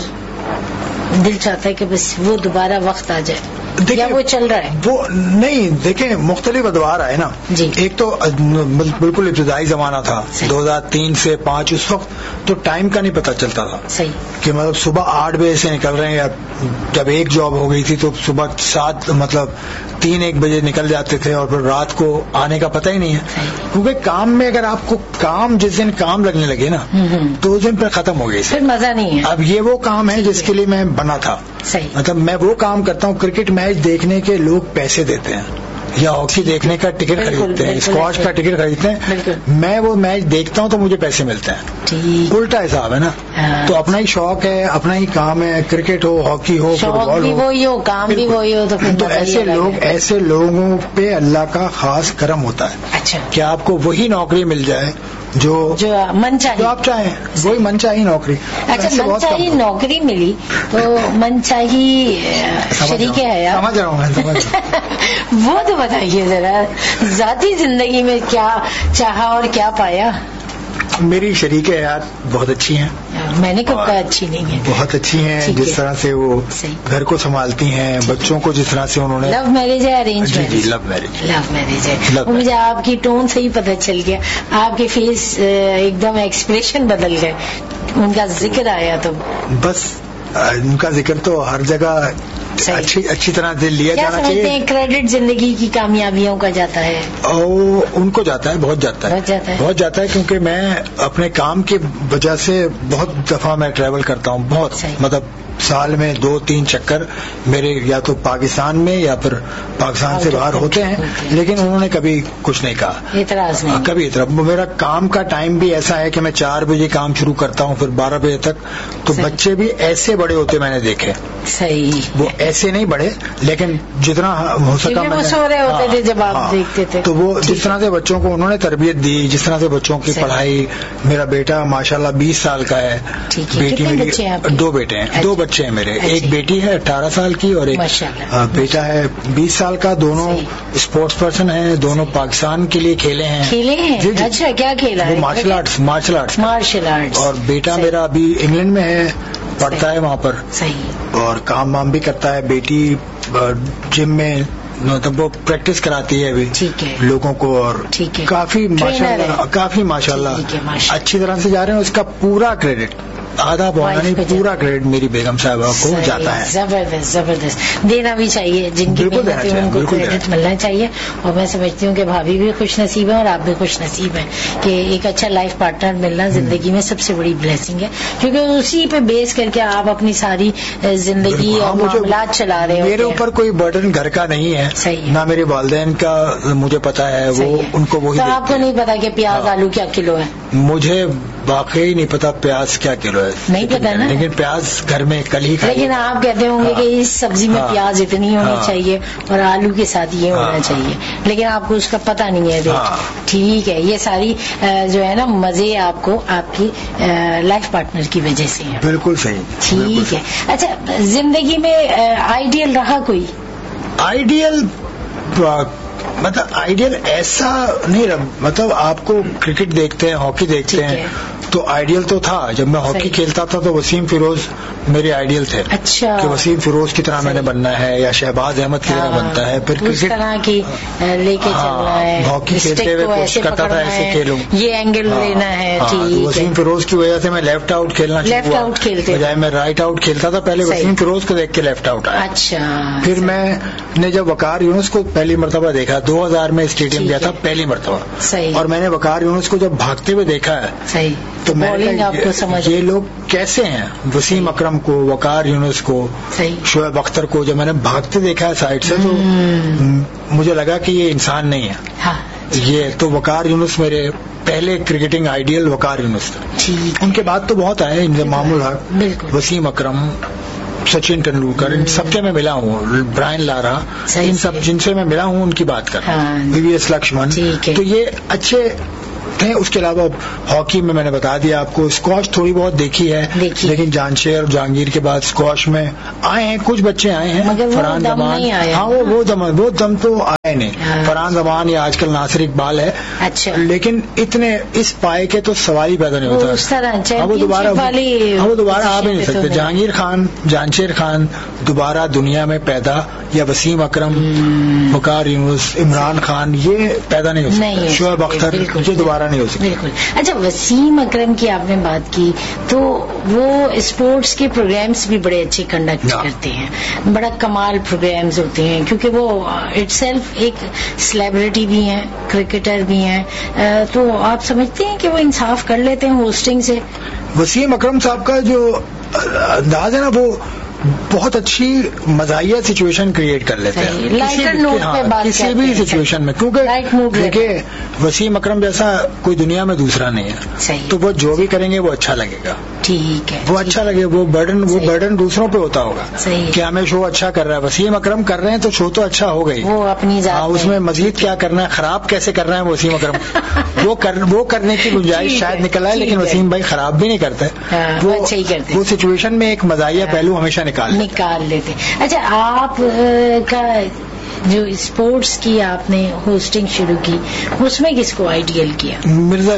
Speaker 1: दिल चाहता है कि बस वो दोबारा वक्त आ जाए, या वो चल रहा है?
Speaker 2: वो नहीं, देखें मुख्तलिफ अदवार आए ना
Speaker 1: जी।
Speaker 2: एक तो बिल्कुल इब्तदाई जमाना था 2003 से 5, उस वक्त तो टाइम का नहीं पता चलता था।
Speaker 1: सही
Speaker 2: कि मतलब सुबह 8 बजे से निकल रहे हैं, या जब एक जॉब हो गई थी तो सुबह 7 मतलब 3-1 बजे निकल जाते थे और फिर रात को आने का पता ही नहीं है। क्योंकि काम में अगर आपको काम जिस दिन काम लगने लगे ना तो उस दिन पर खत्म हो गई,
Speaker 1: फिर मजा नहीं है।
Speaker 2: अब ये वो काम है जिसके लिए मैं बना था।
Speaker 1: सही।
Speaker 2: मतलब मैं वो काम करता हूँ, क्रिकेट मैच देखने के लोग पैसे देते हैं या हॉकी देखने का टिकट खरीदते हैं, स्क्वाश का टिकट खरीदते हैं, मैं वो मैच देखता हूँ तो मुझे पैसे मिलते हैं। उल्टा हिसाब है ना। तो अपना ही शौक है, अपना ही काम है, क्रिकेट हो, हॉकी हो, फुटबॉल
Speaker 1: भी वही हो, काम भी वही हो, तो
Speaker 2: ऐसे लोगों पे अल्लाह का खास करम होता है।
Speaker 1: अच्छा,
Speaker 2: कि आपको वही नौकरी मिल जाए जो
Speaker 1: मन चाहिए,
Speaker 2: जो आप चाहें, वही मन चाहिए नौकरी।
Speaker 1: अच्छा, मन चाहिए नौकरी मिली तो मन चाहिए शरीके है,
Speaker 2: समझ रहा हूँ मैं।
Speaker 1: वो तो बताइए जरा, जाती जिंदगी में क्या चाहा और क्या पाया?
Speaker 2: मेरी शरीके हयात बहुत अच्छी हैं।
Speaker 1: मैंने कब कहा अच्छी नहीं है?
Speaker 2: बहुत अच्छी हैं। जिस तरह से वो घर को संभालती हैं, बच्चों को जिस तरह से उन्होंने।
Speaker 1: लव मैरिज है arrange marriage?
Speaker 2: Love marriage.
Speaker 1: Love marriage है। मुझे आपकी टोन से ही पता चल गया, आपके फेस एकदम एक्सप्रेशन बदल गए, उनका जिक्र आया तो बस।
Speaker 2: उनका जिक्र तो हर जगह अच्छी तरह से लिया जाना चाहिए।
Speaker 1: क्या क्रेडिट जिंदगी की कामयाबियों का जाता है?
Speaker 2: उनको जाता है, बहुत जाता है, क्योंकि मैं अपने काम की वजह से बहुत दफा मैं ट्रैवल करता हूँ, बहुत मतलब साल में 2-3 चक्कर मेरे या तो पाकिस्तान में या फिर पाकिस्तान से बाहर होते हैं, लेकिन उन्होंने कभी कुछ नहीं कहा,
Speaker 1: इतराज नहीं,
Speaker 2: कभी इतराज। मेरा काम का टाइम भी ऐसा है कि मैं 4 बजे काम शुरू करता हूँ, फिर 12 बजे तक। तो बच्चे भी ऐसे बड़े होते मैंने देखे।
Speaker 1: सही।
Speaker 2: वो ऐसे नहीं बड़े, लेकिन जितना हो सका
Speaker 1: वो सो रहे होते थे जब आप देखते थे।
Speaker 2: तो वो जिस तरह से बच्चों को उन्होंने तरबियत दी, जिस तरह से बच्चों की पढ़ाई। मेरा बेटा माशाल्लाह 20 साल का है, बेटी मेरी 2 बेटे हैं, 2 बच्चे हैं मेरे। एक बेटी है 18 साल की और एक बेटा है 20 साल का। दोनों स्पोर्ट्स पर्सन हैं, दोनों पाकिस्तान के लिए खेले हैं।
Speaker 1: अच्छा, क्या खेला है?
Speaker 2: Martial arts. और बेटा मेरा अभी इंग्लैंड में है, पढ़ता है वहाँ पर।
Speaker 1: सही।
Speaker 2: और काम वाम भी करता है। बेटी जिम में मतलब वो प्रैक्टिस कराती है अभी लोगों को, और काफी माशाल्लाह अच्छी तरह से जा रहे हैं। उसका पूरा क्रेडिट, आधा पौना नहीं, पूरा क्रेडिट मेरी बेगम साहबा को जाता है।
Speaker 1: जबरदस्त देना भी चाहिए, जिनकी मेहनत है उनको क्रेडिट मिलना चाहिए। और मैं समझती हूँ कि भाभी भी खुश नसीब है और आप भी खुश नसीब हैं कि एक अच्छा लाइफ पार्टनर मिलना जिंदगी में सबसे बड़ी ब्लेसिंग है, क्योंकि उसी पे बेस करके आप अपनी सारी जिंदगी और मामलात चला रहे हो।
Speaker 2: मेरे ऊपर कोई बर्डन घर का नहीं है, ना मेरे वालिदैन का मुझे पता है, वो उनको वही।
Speaker 1: तो आपको नहीं पता कि प्याज आलू क्या किलो है?
Speaker 2: मुझे वाकई नहीं पता प्याज क्या किलो है,
Speaker 1: नहीं पता ना।
Speaker 2: लेकिन प्याज घर में कल ही खाई।
Speaker 1: लेकिन आप कहते होंगे कि इस सब्जी में प्याज इतनी होनी चाहिए और आलू के साथ ये होना चाहिए, लेकिन आपको उसका पता नहीं है। ठीक है, ये सारी जो है ना मजे आपको आपकी लाइफ पार्टनर की वजह से है।
Speaker 2: बिल्कुल सही।
Speaker 1: ठीक है। अच्छा, जिंदगी में आइडियल रहा कोई?
Speaker 2: आइडियल मतलब आइडियल ऐसा नहीं रहा। मतलब आपको क्रिकेट देखते हैं, हॉकी देखते हैं, तो आइडियल तो था। जब मैं हॉकी खेलता था तो वसीम फिरोज मेरे आइडियल थे।
Speaker 1: अच्छा।
Speaker 2: कि वसीम फिरोज की तरह मैंने बनना है या शहबाज अहमद की तरह बनता है। फिर
Speaker 1: क्रिकेट तरह की लेके चलना है,
Speaker 2: हॉकी खेलते हुए कोशिश करता था ऐसे खेलूं,
Speaker 1: ये एंगल लेना है। ठीक।
Speaker 2: वसीम फिरोज की वजह से मैं लेफ्ट आउट खेलना
Speaker 1: लेफ्ट आउट खेलते
Speaker 2: बजाय मैं राइट आउट खेलता था। पहले वसीम फिरोज को देख के लेफ्ट आउट आया।
Speaker 1: अच्छा।
Speaker 2: फिर मैंने जब वकार यूनुस को पहली मरतबा देखा, 2000 में स्टेडियम गया था पहली मरतबा, और मैंने वकार यूनुस को जब भागते हुए देखा है تو
Speaker 1: بولنگ آپ کو سمجھ
Speaker 2: یہ لوگ کیسے ہیں؟ وسیم اکرم کو، وقار یونس کو، شعیب اختر کو جب میں نے بھاگتے دیکھا ہے سائڈ سے تو مجھے لگا کہ یہ انسان نہیں ہے. یہ تو وقار یونس میرے پہلے کرکٹنگ آئیڈیل وقار یونس تھا. ان کے بعد تو بہت آئے، انضمام الحق، وسیم اکرم، سچن تندولکر، ان سب سے میں ملا ہوں، برائن لارا، ان سب جن سے میں ملا ہوں ان کی بات کر رہا ہوں، وی وی ایس لکشمن، تو یہ اچھے تھے. اس کے علاوہ ہاکی میں نے بتا دیا آپ کو، اسکواش تھوڑی بہت دیکھی ہے لیکن جانشیر اور جہانگیر کے بعد اسکواش میں آئے ہیں کچھ بچے آئے ہیں. فرحان زمان، ہاں وہ دم تو آئے نہیں. فرحان زمان یا آج کل ناصر اقبال ہے، لیکن اتنے اس پائے کے تو سوال ہی پیدا نہیں ہوتا. وہ دوبارہ آ بھی نہیں سکتے. جہانگیر خان، جانشیر خان دوبارہ دنیا میں پیدا، یا وسیم اکرم، وقار یونس، عمران خان، یہ پیدا نہیں ہو سکتے. شعیب اختر یہ دوبارہ نہیں ہو سکتے.
Speaker 1: بالکل. اچھا، وسیم اکرم کی آپ نے بات کی تو وہ اسپورٹس کے پروگرامز بھی بڑے اچھے کنڈکٹ کرتے ہیں، بڑا کمال پروگرامز ہوتے ہیں، کیونکہ وہ اٹ سیلف ایک سیلیبریٹی بھی ہیں، کرکٹر بھی ہیں. تو آپ سمجھتے ہیں کہ وہ انصاف کر لیتے ہیں ہوسٹنگ سے؟
Speaker 2: وسیم اکرم صاحب کا جو انداز ہے نا، وہ بہت اچھی مزاحیہ سچویشن کریٹ کر لیتے ہیں کسی بھی سچویشن میں، کیونکہ دیکھیے وسیم اکرم جیسا کوئی دنیا میں دوسرا نہیں ہے. تو وہ جو بھی کریں گے وہ اچھا لگے گا.
Speaker 1: ٹھیک ہے،
Speaker 2: وہ اچھا لگے. وہ برڈن دوسروں پہ ہوتا ہوگا کہ ہمیں شو اچھا کر رہا ہے. وسیم اکرم کر رہے ہیں تو شو تو اچھا ہو گئی،
Speaker 1: وہ اپنی ذات
Speaker 2: اس میں مزید کیا کرنا ہے، خراب کیسے کر رہے ہیں وسیم اکرم وہ کرنے کی گنجائش شاید نکل آئے، لیکن وسیم بھائی خراب بھی نہیں کرتے. وہ سچویشن میں ایک مزاحیہ پہلو ہمیشہ نکال لیتے.
Speaker 1: اچھا، آپ کا جو اسپورٹس کی آپ نے ہوسٹنگ شروع کی، اس میں کس کو آئیڈیل کیا؟
Speaker 2: مرزا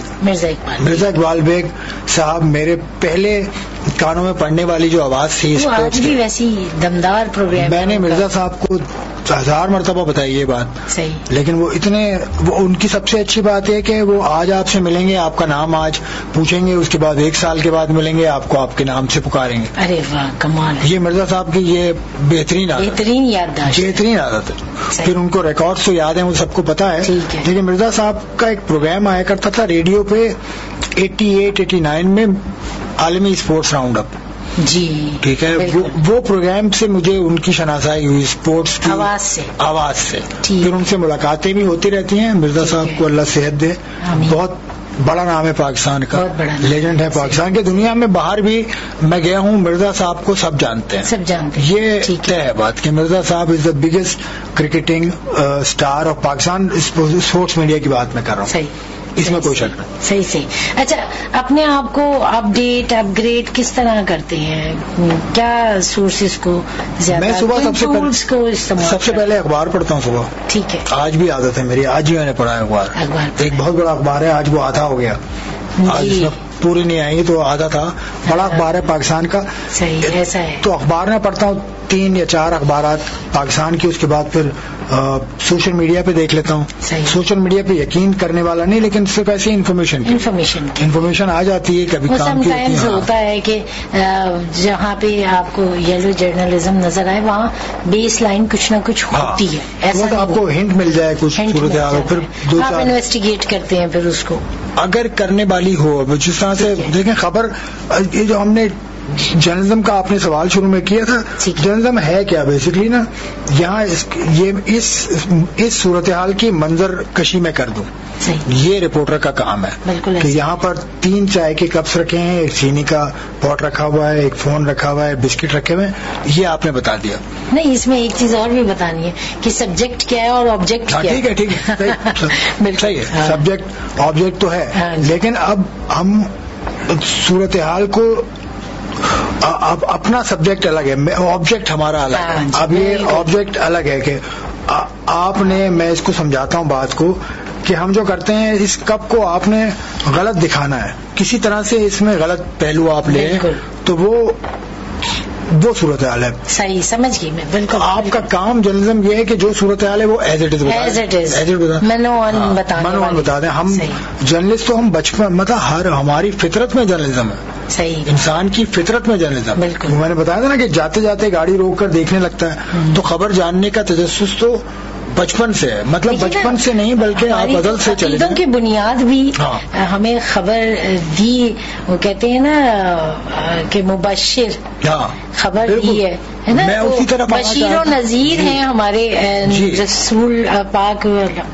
Speaker 2: اقبال بیگ صاحب میرے پہلے کانوں میں پڑنے والی جو آواز تھی.
Speaker 1: آج بھی ویسی دمدار پروگرام.
Speaker 2: میں نے مرزا صاحب کو 1000 مرتبہ بتائی یہ بات، لیکن وہ ان کی سب سے اچھی بات ہے کہ وہ آج آپ سے ملیں گے، آپ کا نام آج پوچھیں گے، اس کے بعد 1 سال کے بعد ملیں گے، آپ کو آپ کے نام سے پکاریں گے.
Speaker 1: ارے واہ، کمال.
Speaker 2: یہ مرزا صاحب کی یہ بہترین یادداشت ہے. پھر ان کو ریکارڈز تو یاد ہیں، وہ سب کو پتا ہے. لیکن مرزا صاحب کا ایک پروگرام آیا کرتا تھا ریڈیو پہ 88-89 میں، عالمی اسپورٹس راؤنڈ اپ.
Speaker 1: جی
Speaker 2: ٹھیک ہے. وہ پروگرام سے مجھے ان کی شناسائی ہوئی اسپورٹس کی آواز سے. پھر ان سے ملاقاتیں بھی ہوتی رہتی ہیں. مرزا صاحب کو اللہ صحت دے، بہت بڑا نام ہے پاکستان کا، لیجنڈ ہے پاکستان کے. دنیا میں باہر بھی میں گیا ہوں، مرزا صاحب کو سب جانتے ہیں. یہ طے ہے بات کہ مرزا صاحب از the biggest کرکٹنگ star of Pakistan. Sports media کی بات میں کر رہا ہوں، اس میں کوئی شک نہیں.
Speaker 1: صحیح. اچھا، اپنے آپ کو اپڈیٹ اپ گریڈ کس طرح کرتے ہیں؟ کیا سورسز کو زیادہ؟
Speaker 2: میں صبح سب سے پہلے اخبار پڑھتا ہوں صبح.
Speaker 1: ٹھیک ہے.
Speaker 2: آج بھی عادت ہے میری، آج ہی میں نے پڑھا ہے اخبار. ایک بہت بڑا اخبار ہے، آج وہ آدھا ہو گیا، آج اس میں پوری نہیں آئی تو آدھا تھا. بڑا اخبار ہے پاکستان کا.
Speaker 1: صحیح، ایسا ہے.
Speaker 2: تو اخبار میں پڑھتا ہوں 3 یا 4 اخبارات پاکستان کی. اس کے بعد پھر سوشل میڈیا پہ دیکھ لیتا ہوں. سوشل میڈیا پہ یقین کرنے والا نہیں، لیکن صرف ایسی انفارمیشن آ جاتی ہے. کبھی کام کی
Speaker 1: ہوتا ہے کہ جہاں پہ آپ کو یلو جرنلزم نظر آئے وہاں بیس لائن کچھ نہ کچھ ہوتی ہے. ایسا آپ
Speaker 2: کو ہنٹ مل جائے کچھ صورتحال، پھر
Speaker 1: 2-4 انویسٹیگیٹ کرتے ہیں. پھر اس کو اگر
Speaker 2: کرنے والی ہو، جس طرح سے دیکھیں خبر، یہ جو ہم نے جرنلزم کا آپ نے سوال شروع میں کیا تھا، جرنلزم ہے کیا بیسکلی نا، یہاں اس صورتحال کی منظر کشی میں کر دوں. یہ رپورٹر کا کام ہے کہ یہاں پر 3 چائے کے کپس رکھے ہیں، ایک چینی کا پاٹ رکھا ہوا ہے، ایک فون رکھا ہوا ہے، بسکٹ رکھے ہوئے ہیں. یہ آپ نے بتا دیا.
Speaker 1: نہیں، اس میں ایک چیز اور بھی بتانی ہے کہ سبجیکٹ کیا ہے اور آبجیکٹ کیا ہے.
Speaker 2: ٹھیک ہے صحیح ہے. سبجیکٹ آبجیکٹ تو ہے، لیکن اب ہم صورتحال کو اب اپنا سبجیکٹ الگ ہے، آبجیکٹ ہمارا الگ ہے. اب یہ آبجیکٹ الگ ہے کہ آپ نے، میں اس کو سمجھاتا ہوں بات کو، کہ ہم جو کرتے ہیں اس کپ کو آپ نے غلط دکھانا ہے، کسی طرح سے اس میں غلط پہلو آپ لیں تو وہ صورتحال ہے.
Speaker 1: صحیح سمجھ گئی میں. بالکل آپ
Speaker 2: کا کام جرنلزم یہ ہے کہ جو صورتحال ہے وہ ایز اٹ از بتا دیں. ہم جرنلسٹ تو ہم بچپن مطلب ہماری فطرت میں جرنلزم ہے.
Speaker 1: صحیح،
Speaker 2: انسان کی فطرت میں جرنلزم. میں نے بتایا تھا نا کہ جاتے جاتے گاڑی روک کر دیکھنے لگتا ہے، تو خبر جاننے کا تجسس تو بچپن سے ہے, مطلب بچپن سے نہیں بلکہ آپ ازل سے چلے
Speaker 1: عقیدوں کی بنیاد بھی ہمیں خبر دی. وہ کہتے ہیں نا کہ مبشر خبر دی ہے نا,
Speaker 2: میں اسی طرف
Speaker 1: بشیر و نذیر ہیں ہمارے رسول پاک,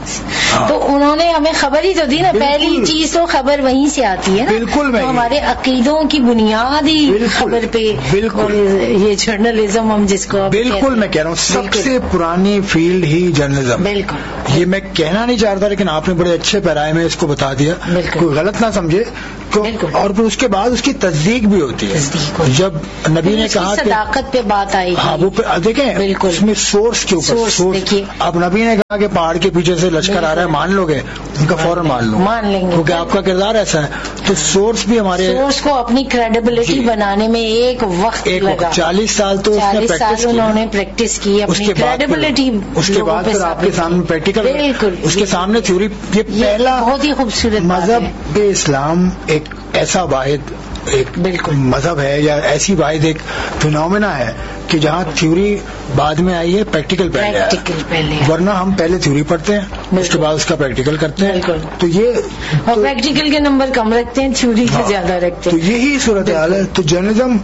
Speaker 1: تو انہوں نے ہمیں خبر ہی تو دی نا. پہلی چیز تو خبر وہیں سے آتی ہے نا.
Speaker 2: بالکل,
Speaker 1: ہمارے عقیدوں کی بنیاد ہی خبر پہ.
Speaker 2: بالکل,
Speaker 1: یہ جرنلزم ہم جس کو
Speaker 2: بالکل میں کہہ رہا ہوں سب سے پرانی فیلڈ ہی جرنلزم.
Speaker 1: بالکل,
Speaker 2: یہ میں کہنا نہیں چاہتا لیکن آپ نے بڑے اچھے پیرائے میں اس کو بتا دیا, کوئی غلط نہ سمجھے. اور پھر اس کے بعد اس کی تصدیق بھی ہوتی ہے. جب نبی نے کہا کہ
Speaker 1: صداقت پہ بات آئی,
Speaker 2: ہاں وہ دیکھیں اس میں سورس کے اوپر سورس. اب نبی نے کہا کہ پہاڑ کے پیچھے سے لشکر آ رہا ہے, مان لو گے؟ ان کا فوراً مان لیں گے کیونکہ آپ کا کردار ایسا ہے. تو سورس بھی ہمارے
Speaker 1: سورس کو اپنی کریڈیبلٹی بنانے میں ایک وقت لگا.
Speaker 2: 40 سال تو
Speaker 1: انہوں نے پریکٹس کی اپنی کریڈیبلٹی.
Speaker 2: اس کے بعد پھر آپ کے سامنے پریکٹیکل,
Speaker 1: بالکل
Speaker 2: اس کے سامنے تھیوری. یہ پہلا
Speaker 1: بہت ہی خوبصورت
Speaker 2: مذہب اسلام ایک ایسا واحد ایک
Speaker 1: بالکل
Speaker 2: مذہب ہے یا ایسی واحد ایک فینومینا ہے کہ جہاں تھیوری بعد میں آئی ہے, پریکٹیکل پہلے. ورنہ ہم پہلے تھیوری پڑھتے ہیں اس کے بعد اس کا پریکٹیکل کرتے ہیں. تو یہ
Speaker 1: پریکٹیکل کے نمبر کم رکھتے ہیں, تھیوری سے زیادہ رکھتے ہیں.
Speaker 2: تو یہی صورتحال ہے. تو جرنلزم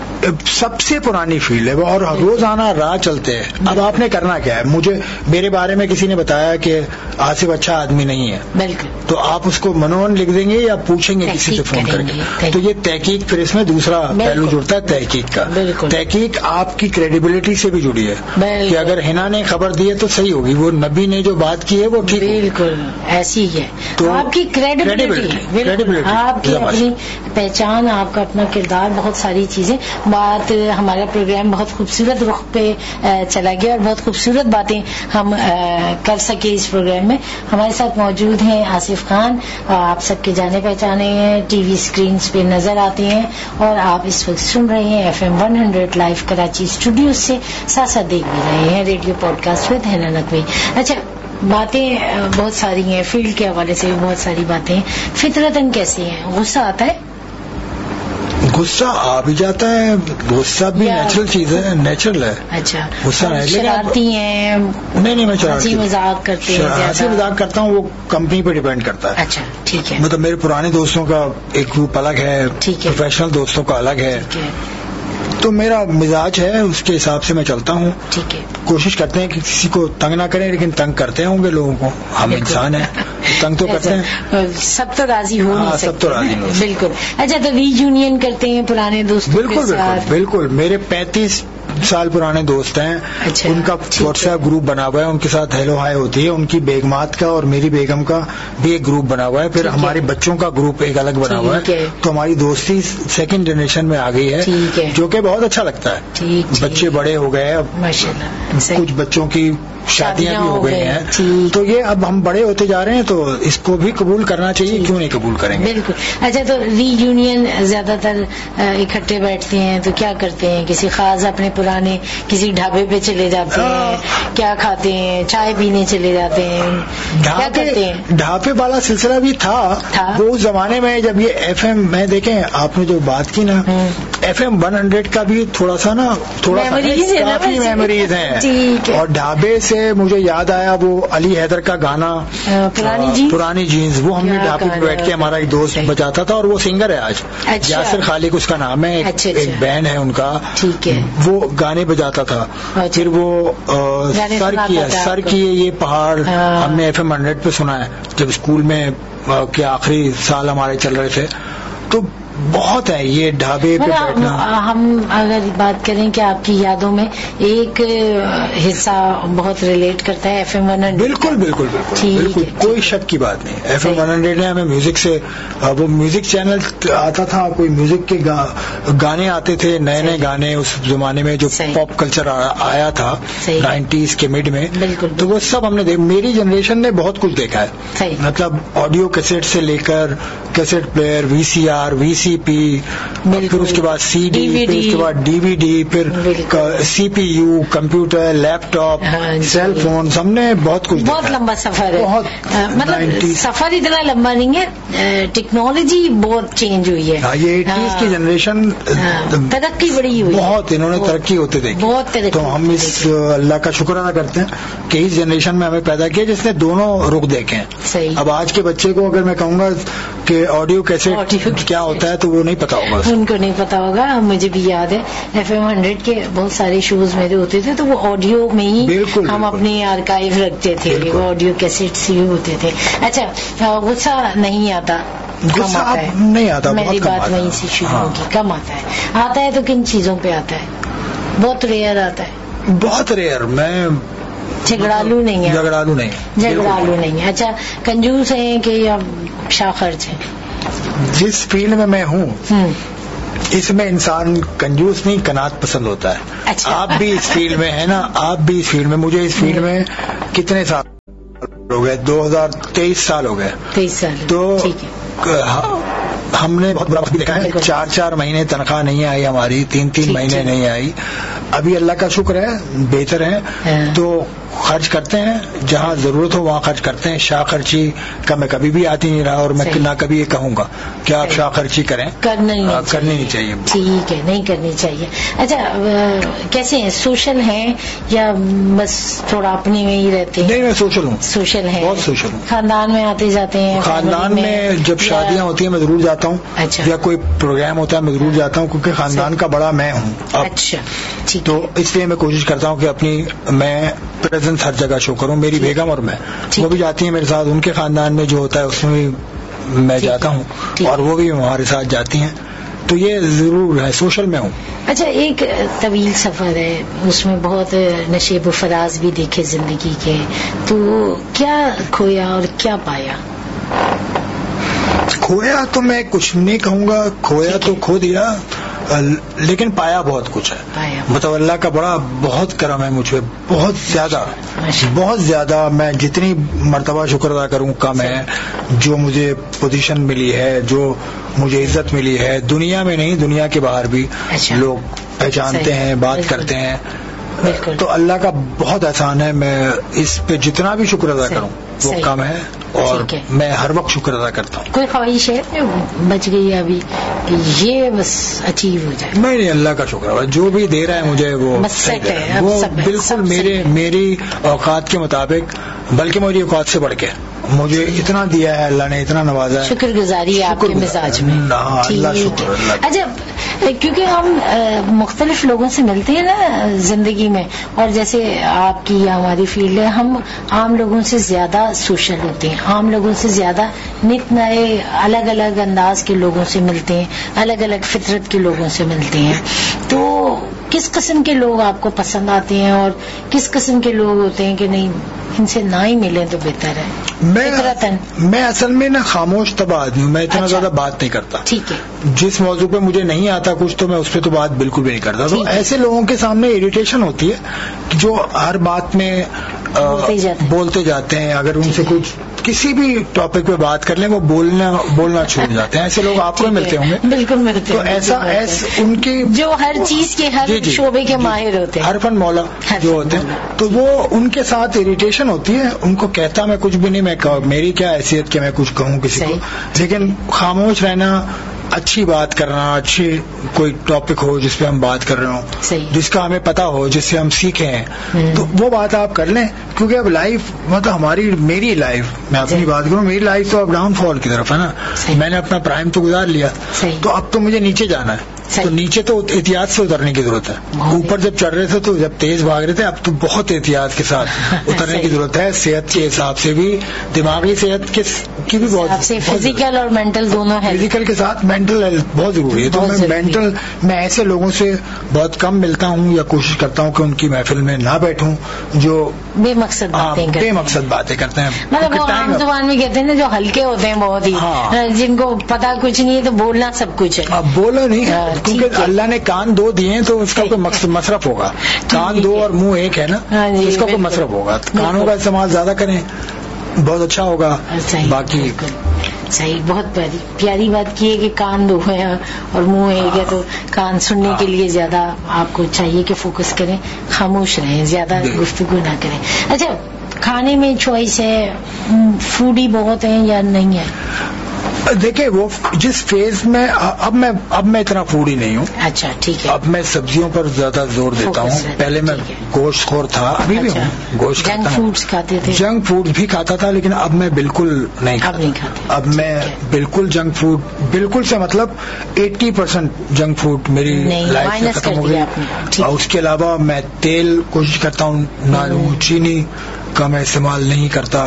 Speaker 2: سب سے پرانی فیلڈ ہے اور روزانہ راہ چلتے ہیں. اب آپ نے کرنا کیا ہے؟ مجھے میرے بارے میں کسی نے بتایا کہ آصف اچھا آدمی نہیں ہے,
Speaker 1: بالکل,
Speaker 2: تو آپ اس کو منون لکھ دیں گے یا پوچھیں گے کسی سے فون کر کے؟ تو یہ تحقیق, پھر اس میں دوسرا پہلو جڑتا ہے تحقیق کا. تحقیق آپ کی کریڈیبلٹی سے بھی جڑی ہے کہ اگر ہنا نے خبر دی ہے تو صحیح ہوگی, وہ نبی نے جو بات کی ہے وہ ٹھیک,
Speaker 1: بالکل ایسی ہے. تو آپ کی کریڈیبلٹی, آپ کی اپنی پہچان, آپ کا اپنا کردار, بہت ساری چیزیں. بات ہمارا پروگرام بہت خوبصورت رخ پہ چلا گیا اور بہت خوبصورت باتیں ہم کر سکے اس پروگرام میں. ہمارے ساتھ موجود ہیں آصف خان, آپ سب کے جانے پہچانے ہیں, ٹی وی اسکرینز پہ نظر آتے ہیں اور آپ اس وقت سن رہے ہیں FM 100 لائیو کراچی اسٹوڈیو سے, ساتھ ساتھ دیکھ بھی رہے ہیں ریڈیو پوڈ کاسٹ وتھ حنا نقوی. اچھا, باتیں بہت ساری ہیں, فیلڈ کے حوالے سے بھی بہت ساری باتیں ہیں. فطرتاً کیسی ہیں؟ غصہ آتا ہے؟
Speaker 2: غصہ آ بھی جاتا ہے, غصہ بھی نیچرل چیز ہے, نیچرل ہے.
Speaker 1: اچھا,
Speaker 2: غصہ
Speaker 1: شرارتی ہیں؟
Speaker 2: نہیں میں
Speaker 1: ہنسی مذاق کرتے ہیں؟
Speaker 2: ہنسی مذاق کرتا ہوں, وہ کمپنی پہ ڈیپینڈ کرتا ہے.
Speaker 1: اچھا ٹھیک ہے.
Speaker 2: مطلب میرے پرانے دوستوں کا ایک گروپ الگ ہے, پروفیشنل دوستوں کا الگ ہے, تو میرا مزاج ہے اس کے حساب سے میں چلتا ہوں.
Speaker 1: ٹھیک ہے.
Speaker 2: کوشش کرتے ہیں کہ کسی کو تنگ نہ کریں, لیکن تنگ کرتے ہوں گے لوگوں کو, ہم انسان ہیں, تنگ تو کرتے ہیں.
Speaker 1: سب تو راضی ہو نہیں سکتے.
Speaker 2: سب تو راضی نہیں.
Speaker 1: بالکل. اچھا, تو ری یونین کرتے ہیں پرانے دوستوں کے ساتھ؟
Speaker 2: بالکل. میرے 35 سال پرانے دوست ہیں, ان کا واٹس ایپ گروپ بنا ہوا ہے, ان کے ساتھ ہیلو ہائی ہوتی ہے. ان کی بیگمات کا اور میری بیگم کا بھی ایک گروپ بنا ہوا ہے. پھر ہمارے بچوں کا گروپ ایک الگ بنا ہوا ہے. تو ہماری دوستی سیکنڈ جنریشن میں آ گئی ہے, جو کہ بہت اچھا لگتا ہے. بچے بڑے ہو گئے, اب کچھ بچوں کی شادیاں بھی ہو گئی ہیں, تو یہ اب ہم بڑے ہوتے جا رہے ہیں, تو اس کو بھی قبول کرنا چاہیے. کیوں نہیں قبول کریں گے؟
Speaker 1: بالکل. اچھا, تو ری یونین زیادہ تر اکٹھے بیٹھتے ہیں تو کیا کرتے ہیں؟ کسی خاص اپنے پرانے کسی ڈھابے پہ چلے جاتے ہیں, کیا کھاتے ہیں, چائے پینے چلے جاتے ہیں, کیا کرتے ہیں؟
Speaker 2: ڈھابے والا سلسلہ بھی تھا وہ اس زمانے میں, جب یہ FM میں دیکھیں آپ نے جو بات کی نا, FM 100 کا بھی تھوڑا سا کافی میموریز ہیں. اور ڈھابے سے مجھے یاد آیا وہ علی حیدر کا گانا پرانی جینز, وہ ہم نے ڈھابے پہ بیٹھ کے, ہمارا ایک دوست بجاتا تھا اور وہ سنگر ہے آج, یاسر خالق اس کا نام ہے, ایک بینڈ ہے ان کا, وہ گانے بجاتا تھا. پھر وہ سر کی یہ پہاڑ ہم نے FM 100 پہ سنا ہے جب اسکول میں کے آخری سال ہمارے چل رہے تھے. تو بہت ہے یہ ڈھابے پہ بیٹھنا.
Speaker 1: ہم اگر بات کریں کہ آپ کی یادوں میں ایک حصہ بہت ریلیٹ کرتا ہے FM 100.
Speaker 2: بالکل کوئی شک کی بات نہیں. FM 100 نے ہمیں میوزک سے, وہ میوزک چینل آتا تھا, کوئی میوزک کے گانے آتے تھے, نئے گانے اس زمانے میں جو پاپ کلچر آیا تھا 90s کے مڈ میں, تو وہ سب ہم نے میری جنریشن نے بہت کچھ دیکھا ہے. مطلب آڈیو کیسٹ سے لے کر کیسٹ پلیئر, VCR PCP, پھر اس کے بعد CD, پھر اس کے بعد DVD, پھر CPU, کمپیوٹر, لیپ ٹاپ, سیل فون, ہم نے بہت کچھ.
Speaker 1: بہت لمبا سفر ہے, مطلب سفر اتنا لمبا نہیں ہے, ٹیکنالوجی بہت چینج ہوئی ہے.
Speaker 2: یہ 80s کی جنریشن
Speaker 1: ترقی بڑی ہوئی,
Speaker 2: بہت انہوں نے ترقی ہوتے دیکھی,
Speaker 1: بہت ترقی.
Speaker 2: تو ہم اس اللہ کا شکر ادا کرتے ہیں کہ اس جنریشن میں ہمیں پیدا کیا جس نے دونوں رخ دیکھے ہیں.
Speaker 1: صحیح.
Speaker 2: اب آج کے بچے کو اگر میں کہوں گا کہ آڈیو کیسٹ کیا ہوتا ہے تو وہ نہیں پتا ہوگا,
Speaker 1: ان کو نہیں پتا ہوگا. مجھے بھی یاد ہے FM 100 کے بہت سارے شوز میرے ہوتے تھے تو وہ آڈیو میں ہی ہم اپنی آرکائیو رکھتے تھے, وہ آڈیو کیسٹس ہی ہوتے تھے. اچھا, غصہ نہیں آتا؟ کم آتا ہے,
Speaker 2: نہیں آتا.
Speaker 1: میری بات وہیں سے شروع ہوگی. کم آتا ہے. آتا ہے تو کن چیزوں پہ آتا ہے؟ بہت ریئر آتا ہے.
Speaker 2: بہت ریئر. میں
Speaker 1: جھگڑالو نہیں ہے.
Speaker 2: جھگڑالو
Speaker 1: نہیں ہے. اچھا, کنجوس ہیں کہ یا شاہ خرچ ہیں؟
Speaker 2: جس فیلڈ میں میں ہوں اس میں انسان کنجوس نہیں, قناعت پسند ہوتا ہے.
Speaker 1: اچھا.
Speaker 2: آپ بھی اس فیلڈ میں ہیں نا, آپ بھی اس فیلڈ میں. مجھے اس فیلڈ میں کتنے سال ہو گئے؟ 2023 سال ہو گئے.
Speaker 1: 23 سال.
Speaker 2: تو ہم نے بہت بڑا وقت بھی دیکھا ہے. 4 مہینے تنخواہ نہیں آئی ہماری, 3 مہینے نہیں آئی. ابھی اللہ کا شکر ہے بہتر ہے, تو خرچ کرتے ہیں جہاں ضرورت ہو وہاں خرچ کرتے ہیں. شاہ خرچی کا میں کبھی بھی آتی نہیں رہا, اور میں نہ کبھی یہ کہوں گا کہ آپ شاہ خرچی کریں. کرنی نہیں چاہیے.
Speaker 1: ٹھیک ہے, نہیں کرنی چاہیے. اچھا, کیسے ہیں؟ سوشل ہیں یا بس تھوڑا اپنے میں ہی رہتے ہیں؟
Speaker 2: نہیں, میں سوشل ہوں.
Speaker 1: سوشل ہیں,
Speaker 2: بہت سوشل ہوں.
Speaker 1: خاندان میں آتے جاتے ہیں؟
Speaker 2: خاندان میں جب شادیاں ہوتی ہیں میں ضرور جاتا ہوں.
Speaker 1: اچھا.
Speaker 2: یا کوئی پروگرام ہوتا ہے میں ضرور جاتا ہوں, کیونکہ خاندان کا بڑا میں ہوں.
Speaker 1: اچھا,
Speaker 2: تو اس لیے میں کوشش کرتا ہوں کہ اپنی میں پریزنس ہر جگہ شو کروں. میری بیگم اور میں, وہ بھی جاتی ہیں میرے ساتھ. ان کے خاندان میں جو ہوتا ہے اس میں بھی میں جاتا ہوں, اور وہ بھی ہمارے ساتھ جاتی ہیں. تو یہ ضرور ہے, سوشل میں ہوں.
Speaker 1: اچھا, ایک طویل سفر ہے, اس میں بہت نشیب و فراز بھی دیکھے زندگی کے, تو کیا کھویا اور کیا پایا؟
Speaker 2: کھویا تو میں کچھ نہیں کہوں گا, کھویا تو کھو دیا, لیکن پایا بہت کچھ ہے. مطلب اللہ کا بہت کرم ہے مجھ پہ, بہت زیادہ. میں جتنی مرتبہ شکر ادا کروں کم ہے. جو مجھے پوزیشن ملی ہے, جو مجھے عزت ملی ہے, دنیا میں نہیں دنیا کے باہر بھی لوگ پہچانتے ہیں, بات کرتے ہیں. تو اللہ کا بہت احسان ہے. میں اس پہ جتنا بھی شکر ادا کروں وہ کم ہے, اور میں ہر وقت شکر ادا کرتا ہوں.
Speaker 1: کوئی خواہش ہے جو بچ گئی ابھی کہ یہ بس اچیو ہو جائے؟
Speaker 2: نہیں, اللہ کا شکر ہے, جو بھی دے رہا ہے مجھے وہ بالکل میری اوقات کے مطابق, بلکہ میری اوقات سے بڑھ کے مجھے اتنا دیا ہے اللہ نے, اتنا نوازا ہے.
Speaker 1: شکر گزاری ہے آپ کے مزاج میں.
Speaker 2: اللہ شکر.
Speaker 1: اچھا, کیونکہ ہم مختلف لوگوں سے ملتے ہیں نا زندگی میں, اور جیسے آپ کی یا ہماری فیلڈ ہے, ہم عام لوگوں سے زیادہ سوشل ہوتے ہیں, عام لوگوں سے زیادہ نت نئے الگ الگ انداز کے لوگوں سے ملتے ہیں, الگ الگ فطرت کے لوگوں سے ملتے ہیں. تو کس قسم کے لوگ آپ کو پسند آتے ہیں, اور کس قسم کے لوگ ہوتے ہیں کہ نہیں ان سے نہ ہی ملیں تو بہتر ہے؟
Speaker 2: میں اصل میں نا خاموش طبع آدمی ہوں, میں اتنا زیادہ بات نہیں کرتا.
Speaker 1: ٹھیک ہے.
Speaker 2: جس موضوع پہ مجھے نہیں آتا کچھ تو میں اس پہ تو بات بالکل بھی نہیں کرتا. تو ایسے لوگوں کے سامنے اریٹیشن ہوتی ہے جو ہر بات میں بولتے جاتے ہیں. اگر ان سے کچھ کسی بھی ٹاپک پہ بات کر لیں وہ بولنا چھوڑ جاتے ہیں. ایسے لوگ آپ کو ملتے ہوں گے.
Speaker 1: بالکل ملتے ہیں.
Speaker 2: تو ایسا ان کی جو
Speaker 1: ہر چیز کے ہر شعبے کے ماہر ہوتے ہیں,
Speaker 2: ہر فن مولا جو ہوتے ہیں, تو وہ ان کے ساتھ اریٹیشن ہوتی ہے. ان کو کہتا میں کچھ بھی نہیں, میں میری کیا حیثیت کہ میں کچھ کہوں کسی کو, لیکن خاموش رہنا, اچھی بات کرنا, اچھی کوئی ٹاپک ہو جس پہ ہم بات کر رہے ہوں, جس کا ہمیں پتا ہو, جس سے ہم سیکھیں ہیں, تو وہ بات آپ کر لیں. کیونکہ اب لائف مطلب میری لائف, میں اپنی بات کروں, میری لائف تو اب ڈاؤن فال کی طرف ہے نا. میں نے اپنا پرائم تو گزار لیا, تو اب تو مجھے نیچے جانا ہے. تو نیچے تو احتیاط سے اترنے کی ضرورت ہے. اوپر جب چڑھ رہے تھے تو جب تیز بھاگ رہے تھے, اب تو بہت احتیاط کے ساتھ اترنے کی ضرورت ہے. صحت کے حساب سے بھی, دماغی صحت کی بھی بہت,
Speaker 1: فزیکل اور مینٹل دونوں ہے.
Speaker 2: فزیکل کے ساتھ مینٹل ہیلتھ بہت ضروری ہے. تو میں ایسے لوگوں سے بہت کم ملتا ہوں, یا کوشش کرتا ہوں کہ ان کی محفل میں نہ بیٹھوں جو
Speaker 1: بے مقصد
Speaker 2: باتیں کرتے ہیں.
Speaker 1: مطلب وہ عام زبان میں کہتے ہیں نا, جو ہلکے ہوتے ہیں بہت ہی, جن کو پتا کچھ نہیں ہے تو بولنا سب کچھ ہے.
Speaker 2: اب بولو نہیں, کیونکہ اللہ نے کان 2 دیے ہیں تو اس کا کوئی مصرف ہوگا. کان 2 اور منہ 1 ہے نا, اس کا کوئی مصرف ہوگا. کانوں کا استعمال زیادہ کریں, بہت اچھا ہوگا. باقی
Speaker 1: صحیح, بہت پیاری بات کی ہے کہ کان دو ہیں اور منہ ایک ہے, تو کان سننے کے لیے زیادہ آپ کو چاہیے کہ فوکس کریں, خاموش رہیں, زیادہ گفتگو نہ کریں. اچھا, کھانے میں چوائس ہے, فوڈی بہت ہیں یا نہیں ہے؟
Speaker 2: دیکھیں وہ جس فیز میں اب میں اتنا فوڈی نہیں ہوں.
Speaker 1: اچھا ٹھیک ہے.
Speaker 2: اب میں سبزیوں پر زیادہ زور دیتا ہوں. پہلے میں گوشت خور تھا, ابھی بھی ہوں, گوشت
Speaker 1: جنک فوڈس کھاتے تھے.
Speaker 2: جنک فوڈ بھی کھاتا تھا, لیکن اب میں بالکل نہیں کھاتا. اب میں بالکل جنک فوڈ, بالکل سے مطلب 80% جنک فوڈ میری لائف سے ختم ہو گئی. اور اس کے علاوہ میں تیل کوشش کرتا ہوں نہ لوں, چینی کا میں استعمال نہیں کرتا.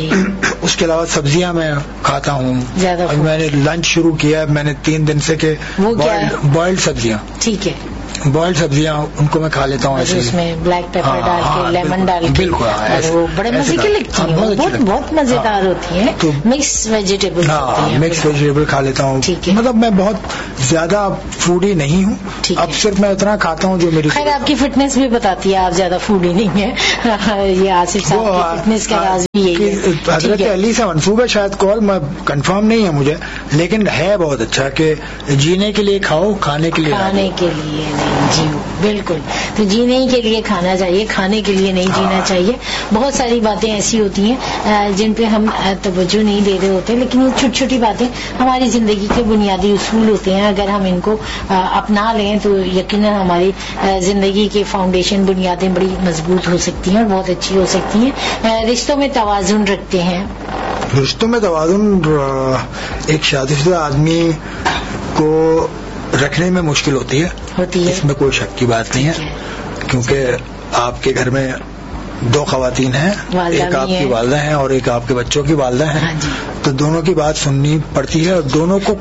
Speaker 2: اس کے علاوہ سبزیاں میں کھاتا ہوں. میں نے لنچ شروع کیا ہے, میں نے 3 دن سے کہ بوائلڈ سبزیاں. ٹھیک ہے, بوائلڈ سبزیاں ان کو میں کھا لیتا ہوں ایسے,
Speaker 1: اس میں بلیک پیپر ڈال کے, لیمن ڈال کے, بالکل وہ بڑے مزے کی لگتی ہیں, بہت مزیدار ہوتی ہیں. مکس ویجیٹیبل,
Speaker 2: مکس ویجیٹیبل کھا لیتا ہوں. مطلب میں بہت زیادہ فوڈی نہیں ہوں. اب صرف میں اتنا کھاتا ہوں جو میری,
Speaker 1: خیر آپ کی فٹنس بھی بتاتی ہے آپ زیادہ فوڈی نہیں ہیں. یہ آصف صاحب کی فٹنس کا راز بھی یہی ہے.
Speaker 2: حضرت علی سے منسوب ہے شاید کال, میں کنفرم نہیں ہے مجھے, لیکن ہے بہت اچھا کہ جینے کے لیے کھاؤ, کھانے کے لیے
Speaker 1: نہیں. جی بالکل, تو جینے کے لیے کھانا چاہیے, کھانے کے لیے نہیں جینا چاہیے. بہت ساری باتیں ایسی ہوتی ہیں جن پہ ہم توجہ نہیں دے رہے ہوتے, لیکن یہ چھوٹی چھوٹی باتیں ہماری زندگی کے بنیادی اصول ہوتے ہیں. اگر ہم ان کو اپنا لیں تو یقیناً ہماری زندگی کے فاؤنڈیشن, بنیادیں بڑی مضبوط ہو سکتی ہیں اور بہت اچھی ہو سکتی ہیں. رشتوں میں توازن رکھتے ہیں.
Speaker 2: رشتوں میں توازن ایک شادی شدہ آدمی کو رکھنے میں مشکل ہوتی ہے, اس میں کوئی شک کی بات نہیں ہے, کیونکہ آپ کے گھر میں 2 خواتین ہیں, ایک آپ کی والدہ ہیں اور ایک آپ کے بچوں کی والدہ ہیں. تو دونوں کی بات سننی پڑتی ہے, اور دونوں کو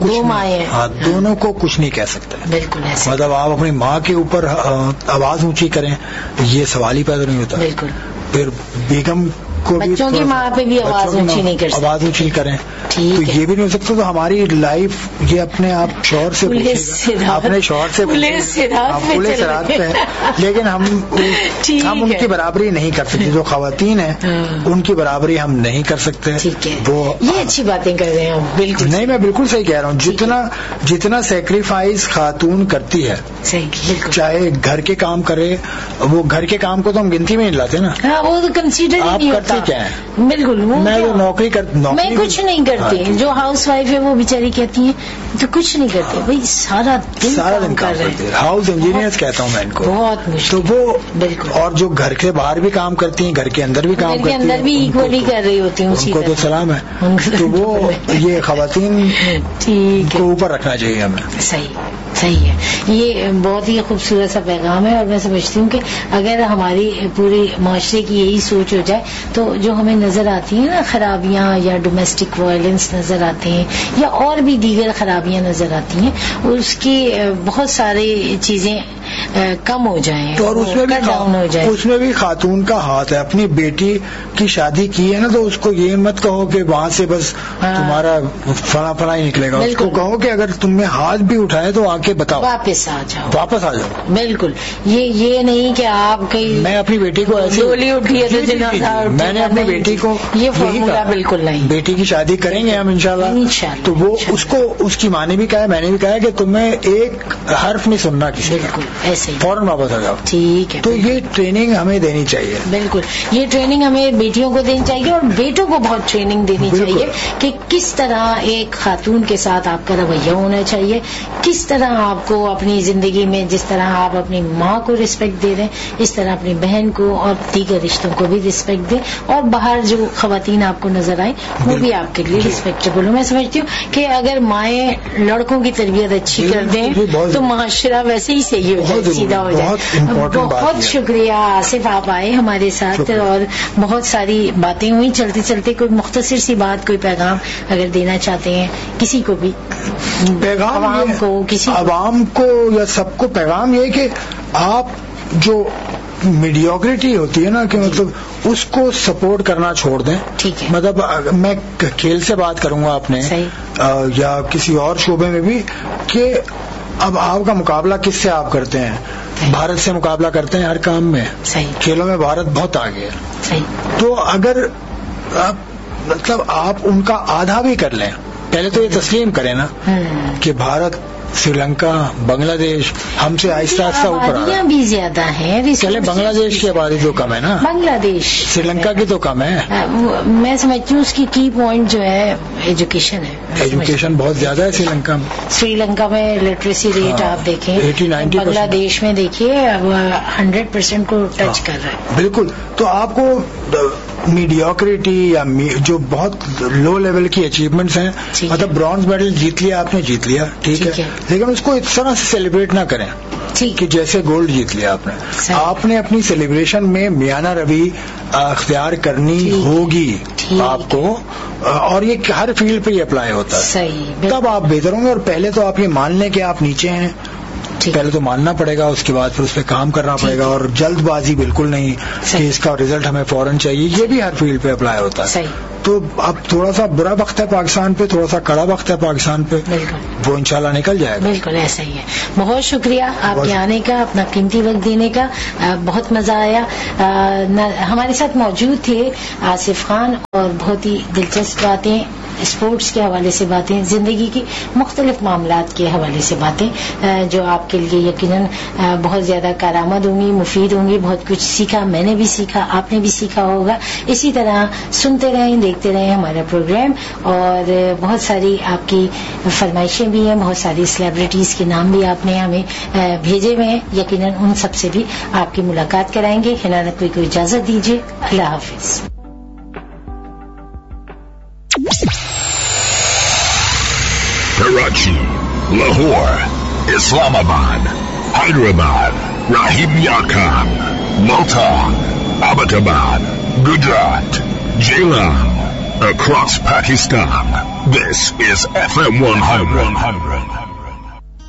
Speaker 2: کچھ نہیں کہہ سکتے.
Speaker 1: بالکل,
Speaker 2: مطلب آپ اپنی ماں کے اوپر آواز اونچی کریں, یہ سوال ہی پیدا نہیں ہوتا.
Speaker 1: بالکل.
Speaker 2: پھر بیگم کو بھی,
Speaker 1: بچوں کی ماں پہ بھی آواز اونچی نہیں کر سکتے,
Speaker 2: آواز اونچی کریں تو یہ بھی نہیں ہو سکتا. تو ہماری لائف یہ اپنے آپ شوہر سے اپنے شوہر سے پورے سرات پہ ہے, لیکن ہم ان کی برابری نہیں کر سکتے. جو خواتین ہیں ان کی برابری ہم نہیں کر سکتے.
Speaker 1: وہ یہ اچھی باتیں کر رہے ہیں. بالکل
Speaker 2: نہیں, میں بالکل صحیح کہہ رہا ہوں. جتنا سیکریفائز خاتون کرتی ہے, چاہے گھر کے کام کرے, وہ گھر کے کام کو تو ہم گنتی میں نہیں لاتے نا,
Speaker 1: وہ تو کنسیڈر ہی نہیں ہوتا.
Speaker 2: کیا ہے,
Speaker 1: بالکل,
Speaker 2: میں وہ نوکری
Speaker 1: میں کچھ نہیں کرتی. جو ہاؤس وائف ہے وہ بیچاری کہتی ہیں تو کچھ نہیں کرتے بھائی, سارا دن کام کرتے.
Speaker 2: ہاؤس انجینئر کہتا ہوں میں ان کو,
Speaker 1: بہت مشکل.
Speaker 2: تو وہ بالکل, اور جو گھر کے باہر بھی کام کرتی ہیں, گھر کے اندر بھی کام کرتی ہیں,
Speaker 1: اندر بھی ایکولی کر رہی ہوتی ہیں,
Speaker 2: ان کو تو سلام ہے. تو وہ یہ خواتین کو اوپر رکھنا چاہیے ہمیں.
Speaker 1: صحیح ہے. یہ بہت ہی خوبصورت سا پیغام ہے, اور میں سمجھتی ہوں کہ اگر ہماری پوری معاشرے کی یہی سوچ ہو جائے تو جو ہمیں نظر آتی ہیں نا خرابیاں, یا ڈومیسٹک وائلنس نظر آتے ہیں, یا اور بھی دیگر خرابیاں نظر آتی ہیں, اس کی بہت ساری چیزیں کم ہو جائیں,
Speaker 2: اور اس میں بھی خاتون کا ہاتھ ہے. اپنی بیٹی کی شادی کی ہے نا, تو اس کو یہ مت کہو کہ وہاں سے بس تمہارا فلاں ہی نکلے گا. اس کو کہو کہ اگر تم نے ہاتھ بھی اٹھائے تو آ کے بتاؤ,
Speaker 1: واپس آ جاؤ. بالکل, یہ نہیں کہ آپ کہیں,
Speaker 2: میں اپنی بیٹی کو ایسی
Speaker 1: ڈولی اٹھی ہے تو جنازہ,
Speaker 2: میں نے اپنی بیٹی کو
Speaker 1: یہ فارمولا بالکل نہیں.
Speaker 2: بیٹی کی شادی کریں گے ہم انشاءاللہ, تو وہ اس کی ماں نے بھی کہا, میں نے بھی کہا کہ تمہیں ایک حرف نہیں سننا کسی کا,
Speaker 1: ایسے ہی
Speaker 2: فوراً واپس آ جاؤ.
Speaker 1: ٹھیک ہے.
Speaker 2: تو یہ ٹریننگ ہمیں دینی چاہیے.
Speaker 1: بالکل, یہ ٹریننگ ہمیں بیٹیوں کو دینی چاہیے, اور بیٹوں کو بہت ٹریننگ دینی چاہیے کہ کس طرح ایک خاتون کے ساتھ آپ کا رویہ ہونا چاہیے, کس طرح آپ کو اپنی زندگی میں, جس طرح آپ اپنی ماں کو رسپیکٹ دے رہے ہیں, اس طرح اپنی بہن کو اور دیگر رشتوں کو بھی رسپیکٹ دیں, اور باہر جو خواتین آپ کو نظر آئیں وہ بھی آپ کے لیے رسپیکٹیبل ہو. میں سمجھتی ہوں کہ اگر مائیں لڑکوں کی تربیت اچھی کر دیں تو معاشرہ ویسے ہی صحیح ہو جائے, سیدھا ہو جائے. بہت شکریہ آصف, آپ آئے ہمارے ساتھ اور بہت ساری باتیں ہوئی. چلتے چلتے کوئی مختصر سی بات, کوئی پیغام اگر دینا چاہتے ہیں کسی کو بھی,
Speaker 2: پیغام عوام کو یا سب کو پیغام یہ کہ آپ جو میڈیوکریٹی ہوتی ہے نا, کہ مطلب اس کو سپورٹ کرنا چھوڑ دیں. مطلب میں کھیل سے بات کروں گا اپنے, یا کسی اور شعبے میں بھی, کہ اب آپ کا مقابلہ کس سے آپ کرتے ہیں, بھارت سے مقابلہ کرتے ہیں ہر کام میں. کھیلوں میں بھارت بہت آگے ہے. تو اگر مطلب آپ ان کا آدھا بھی کر لیں, پہلے تو یہ تسلیم کریں نا کہ بھارت، سری لنکا، بنگلہ دیش ہم سے آہستہ آہستہ اوپر آ رہا ہے.
Speaker 1: بھی زیادہ ہیں.
Speaker 2: چلے بنگلہ دیش کی آبادی تو کم ہے نا،
Speaker 1: بنگلہ دیش،
Speaker 2: سری لنکا کی تو کم ہے.
Speaker 1: میں سمجھتی ہوں اس کی کی پوائنٹ جو ہے ایجوکیشن ہے.
Speaker 2: ایجوکیشن بہت زیادہ ہے سری لنکا میں.
Speaker 1: سری لنکا میں لٹریسی ریٹ آپ دیکھیں
Speaker 2: 80-90%.
Speaker 1: بنگلہ دیش میں دیکھیے اب 100% کو ٹچ کر رہا ہے.
Speaker 2: بالکل. تو آپ کو میڈیوکریٹی یا جو بہت لو لیول کی اچیومنٹس ہیں، مطلب برانز میڈل جیت لیا آپ نے، جیت لیا ٹھیک ہے، لیکن اس کو اس طرح سے سیلیبریٹ نہ کریں کہ جیسے گولڈ جیت لیا آپ نے. آپ نے اپنی سیلیبریشن میں میانہ روی اختیار کرنی ہوگی آپ کو، اور یہ ہر فیلڈ پہ یہ اپلائی ہوتا ہے. تب آپ بہتر ہوں گے. اور پہلے تو آپ یہ مان لیں کہ آپ نیچے ہیں، پہلے تو ماننا پڑے گا، اس کے بعد پھر اس پہ کام کرنا پڑے گا. اور جلد بازی بالکل نہیں کہ اس کا رزلٹ ہمیں فوراً چاہیے، یہ بھی ہر فیلڈ پہ اپلائی ہوتا ہے. تو اب تھوڑا سا برا وقت ہے پاکستان پہ، تھوڑا سا کڑا وقت ہے پاکستان پہ، وہ انشاءاللہ نکل جائے گا.
Speaker 1: بالکل ایسا ہی ہے. بہت شکریہ آپ کے آنے کا، اپنا قیمتی وقت دینے کا، بہت مزہ آیا. ہمارے ساتھ موجود تھے آصف خان، اور بہت ہی دلچسپ باتیں، اسپورٹس کے حوالے سے باتیں، زندگی کی مختلف معاملات کے حوالے سے باتیں جو آپ کے لیے یقیناً بہت زیادہ کارآمد ہوں گی، مفید ہوں گی. بہت کچھ سیکھا، میں نے بھی سیکھا، آپ نے بھی سیکھا ہوگا. اسی طرح سنتے رہیں، دیکھتے رہیں ہمارا پروگرام. اور بہت ساری آپ کی فرمائشیں بھی ہیں، بہت ساری سیلیبریٹیز کے نام بھی آپ نے ہمیں بھیجے ہوئے ہیں. یقیناً ان سب سے بھی آپ کی ملاقات کرائیں گے. حنان نقوی کو اجازت دیجیے. اللہ حافظ.
Speaker 4: Karachi, Lahore, Islamabad, Hyderabad, Rahim Yar Khan, Multan, Abbottabad, Gujarat, Jailam, across Pakistan. This is FM 100.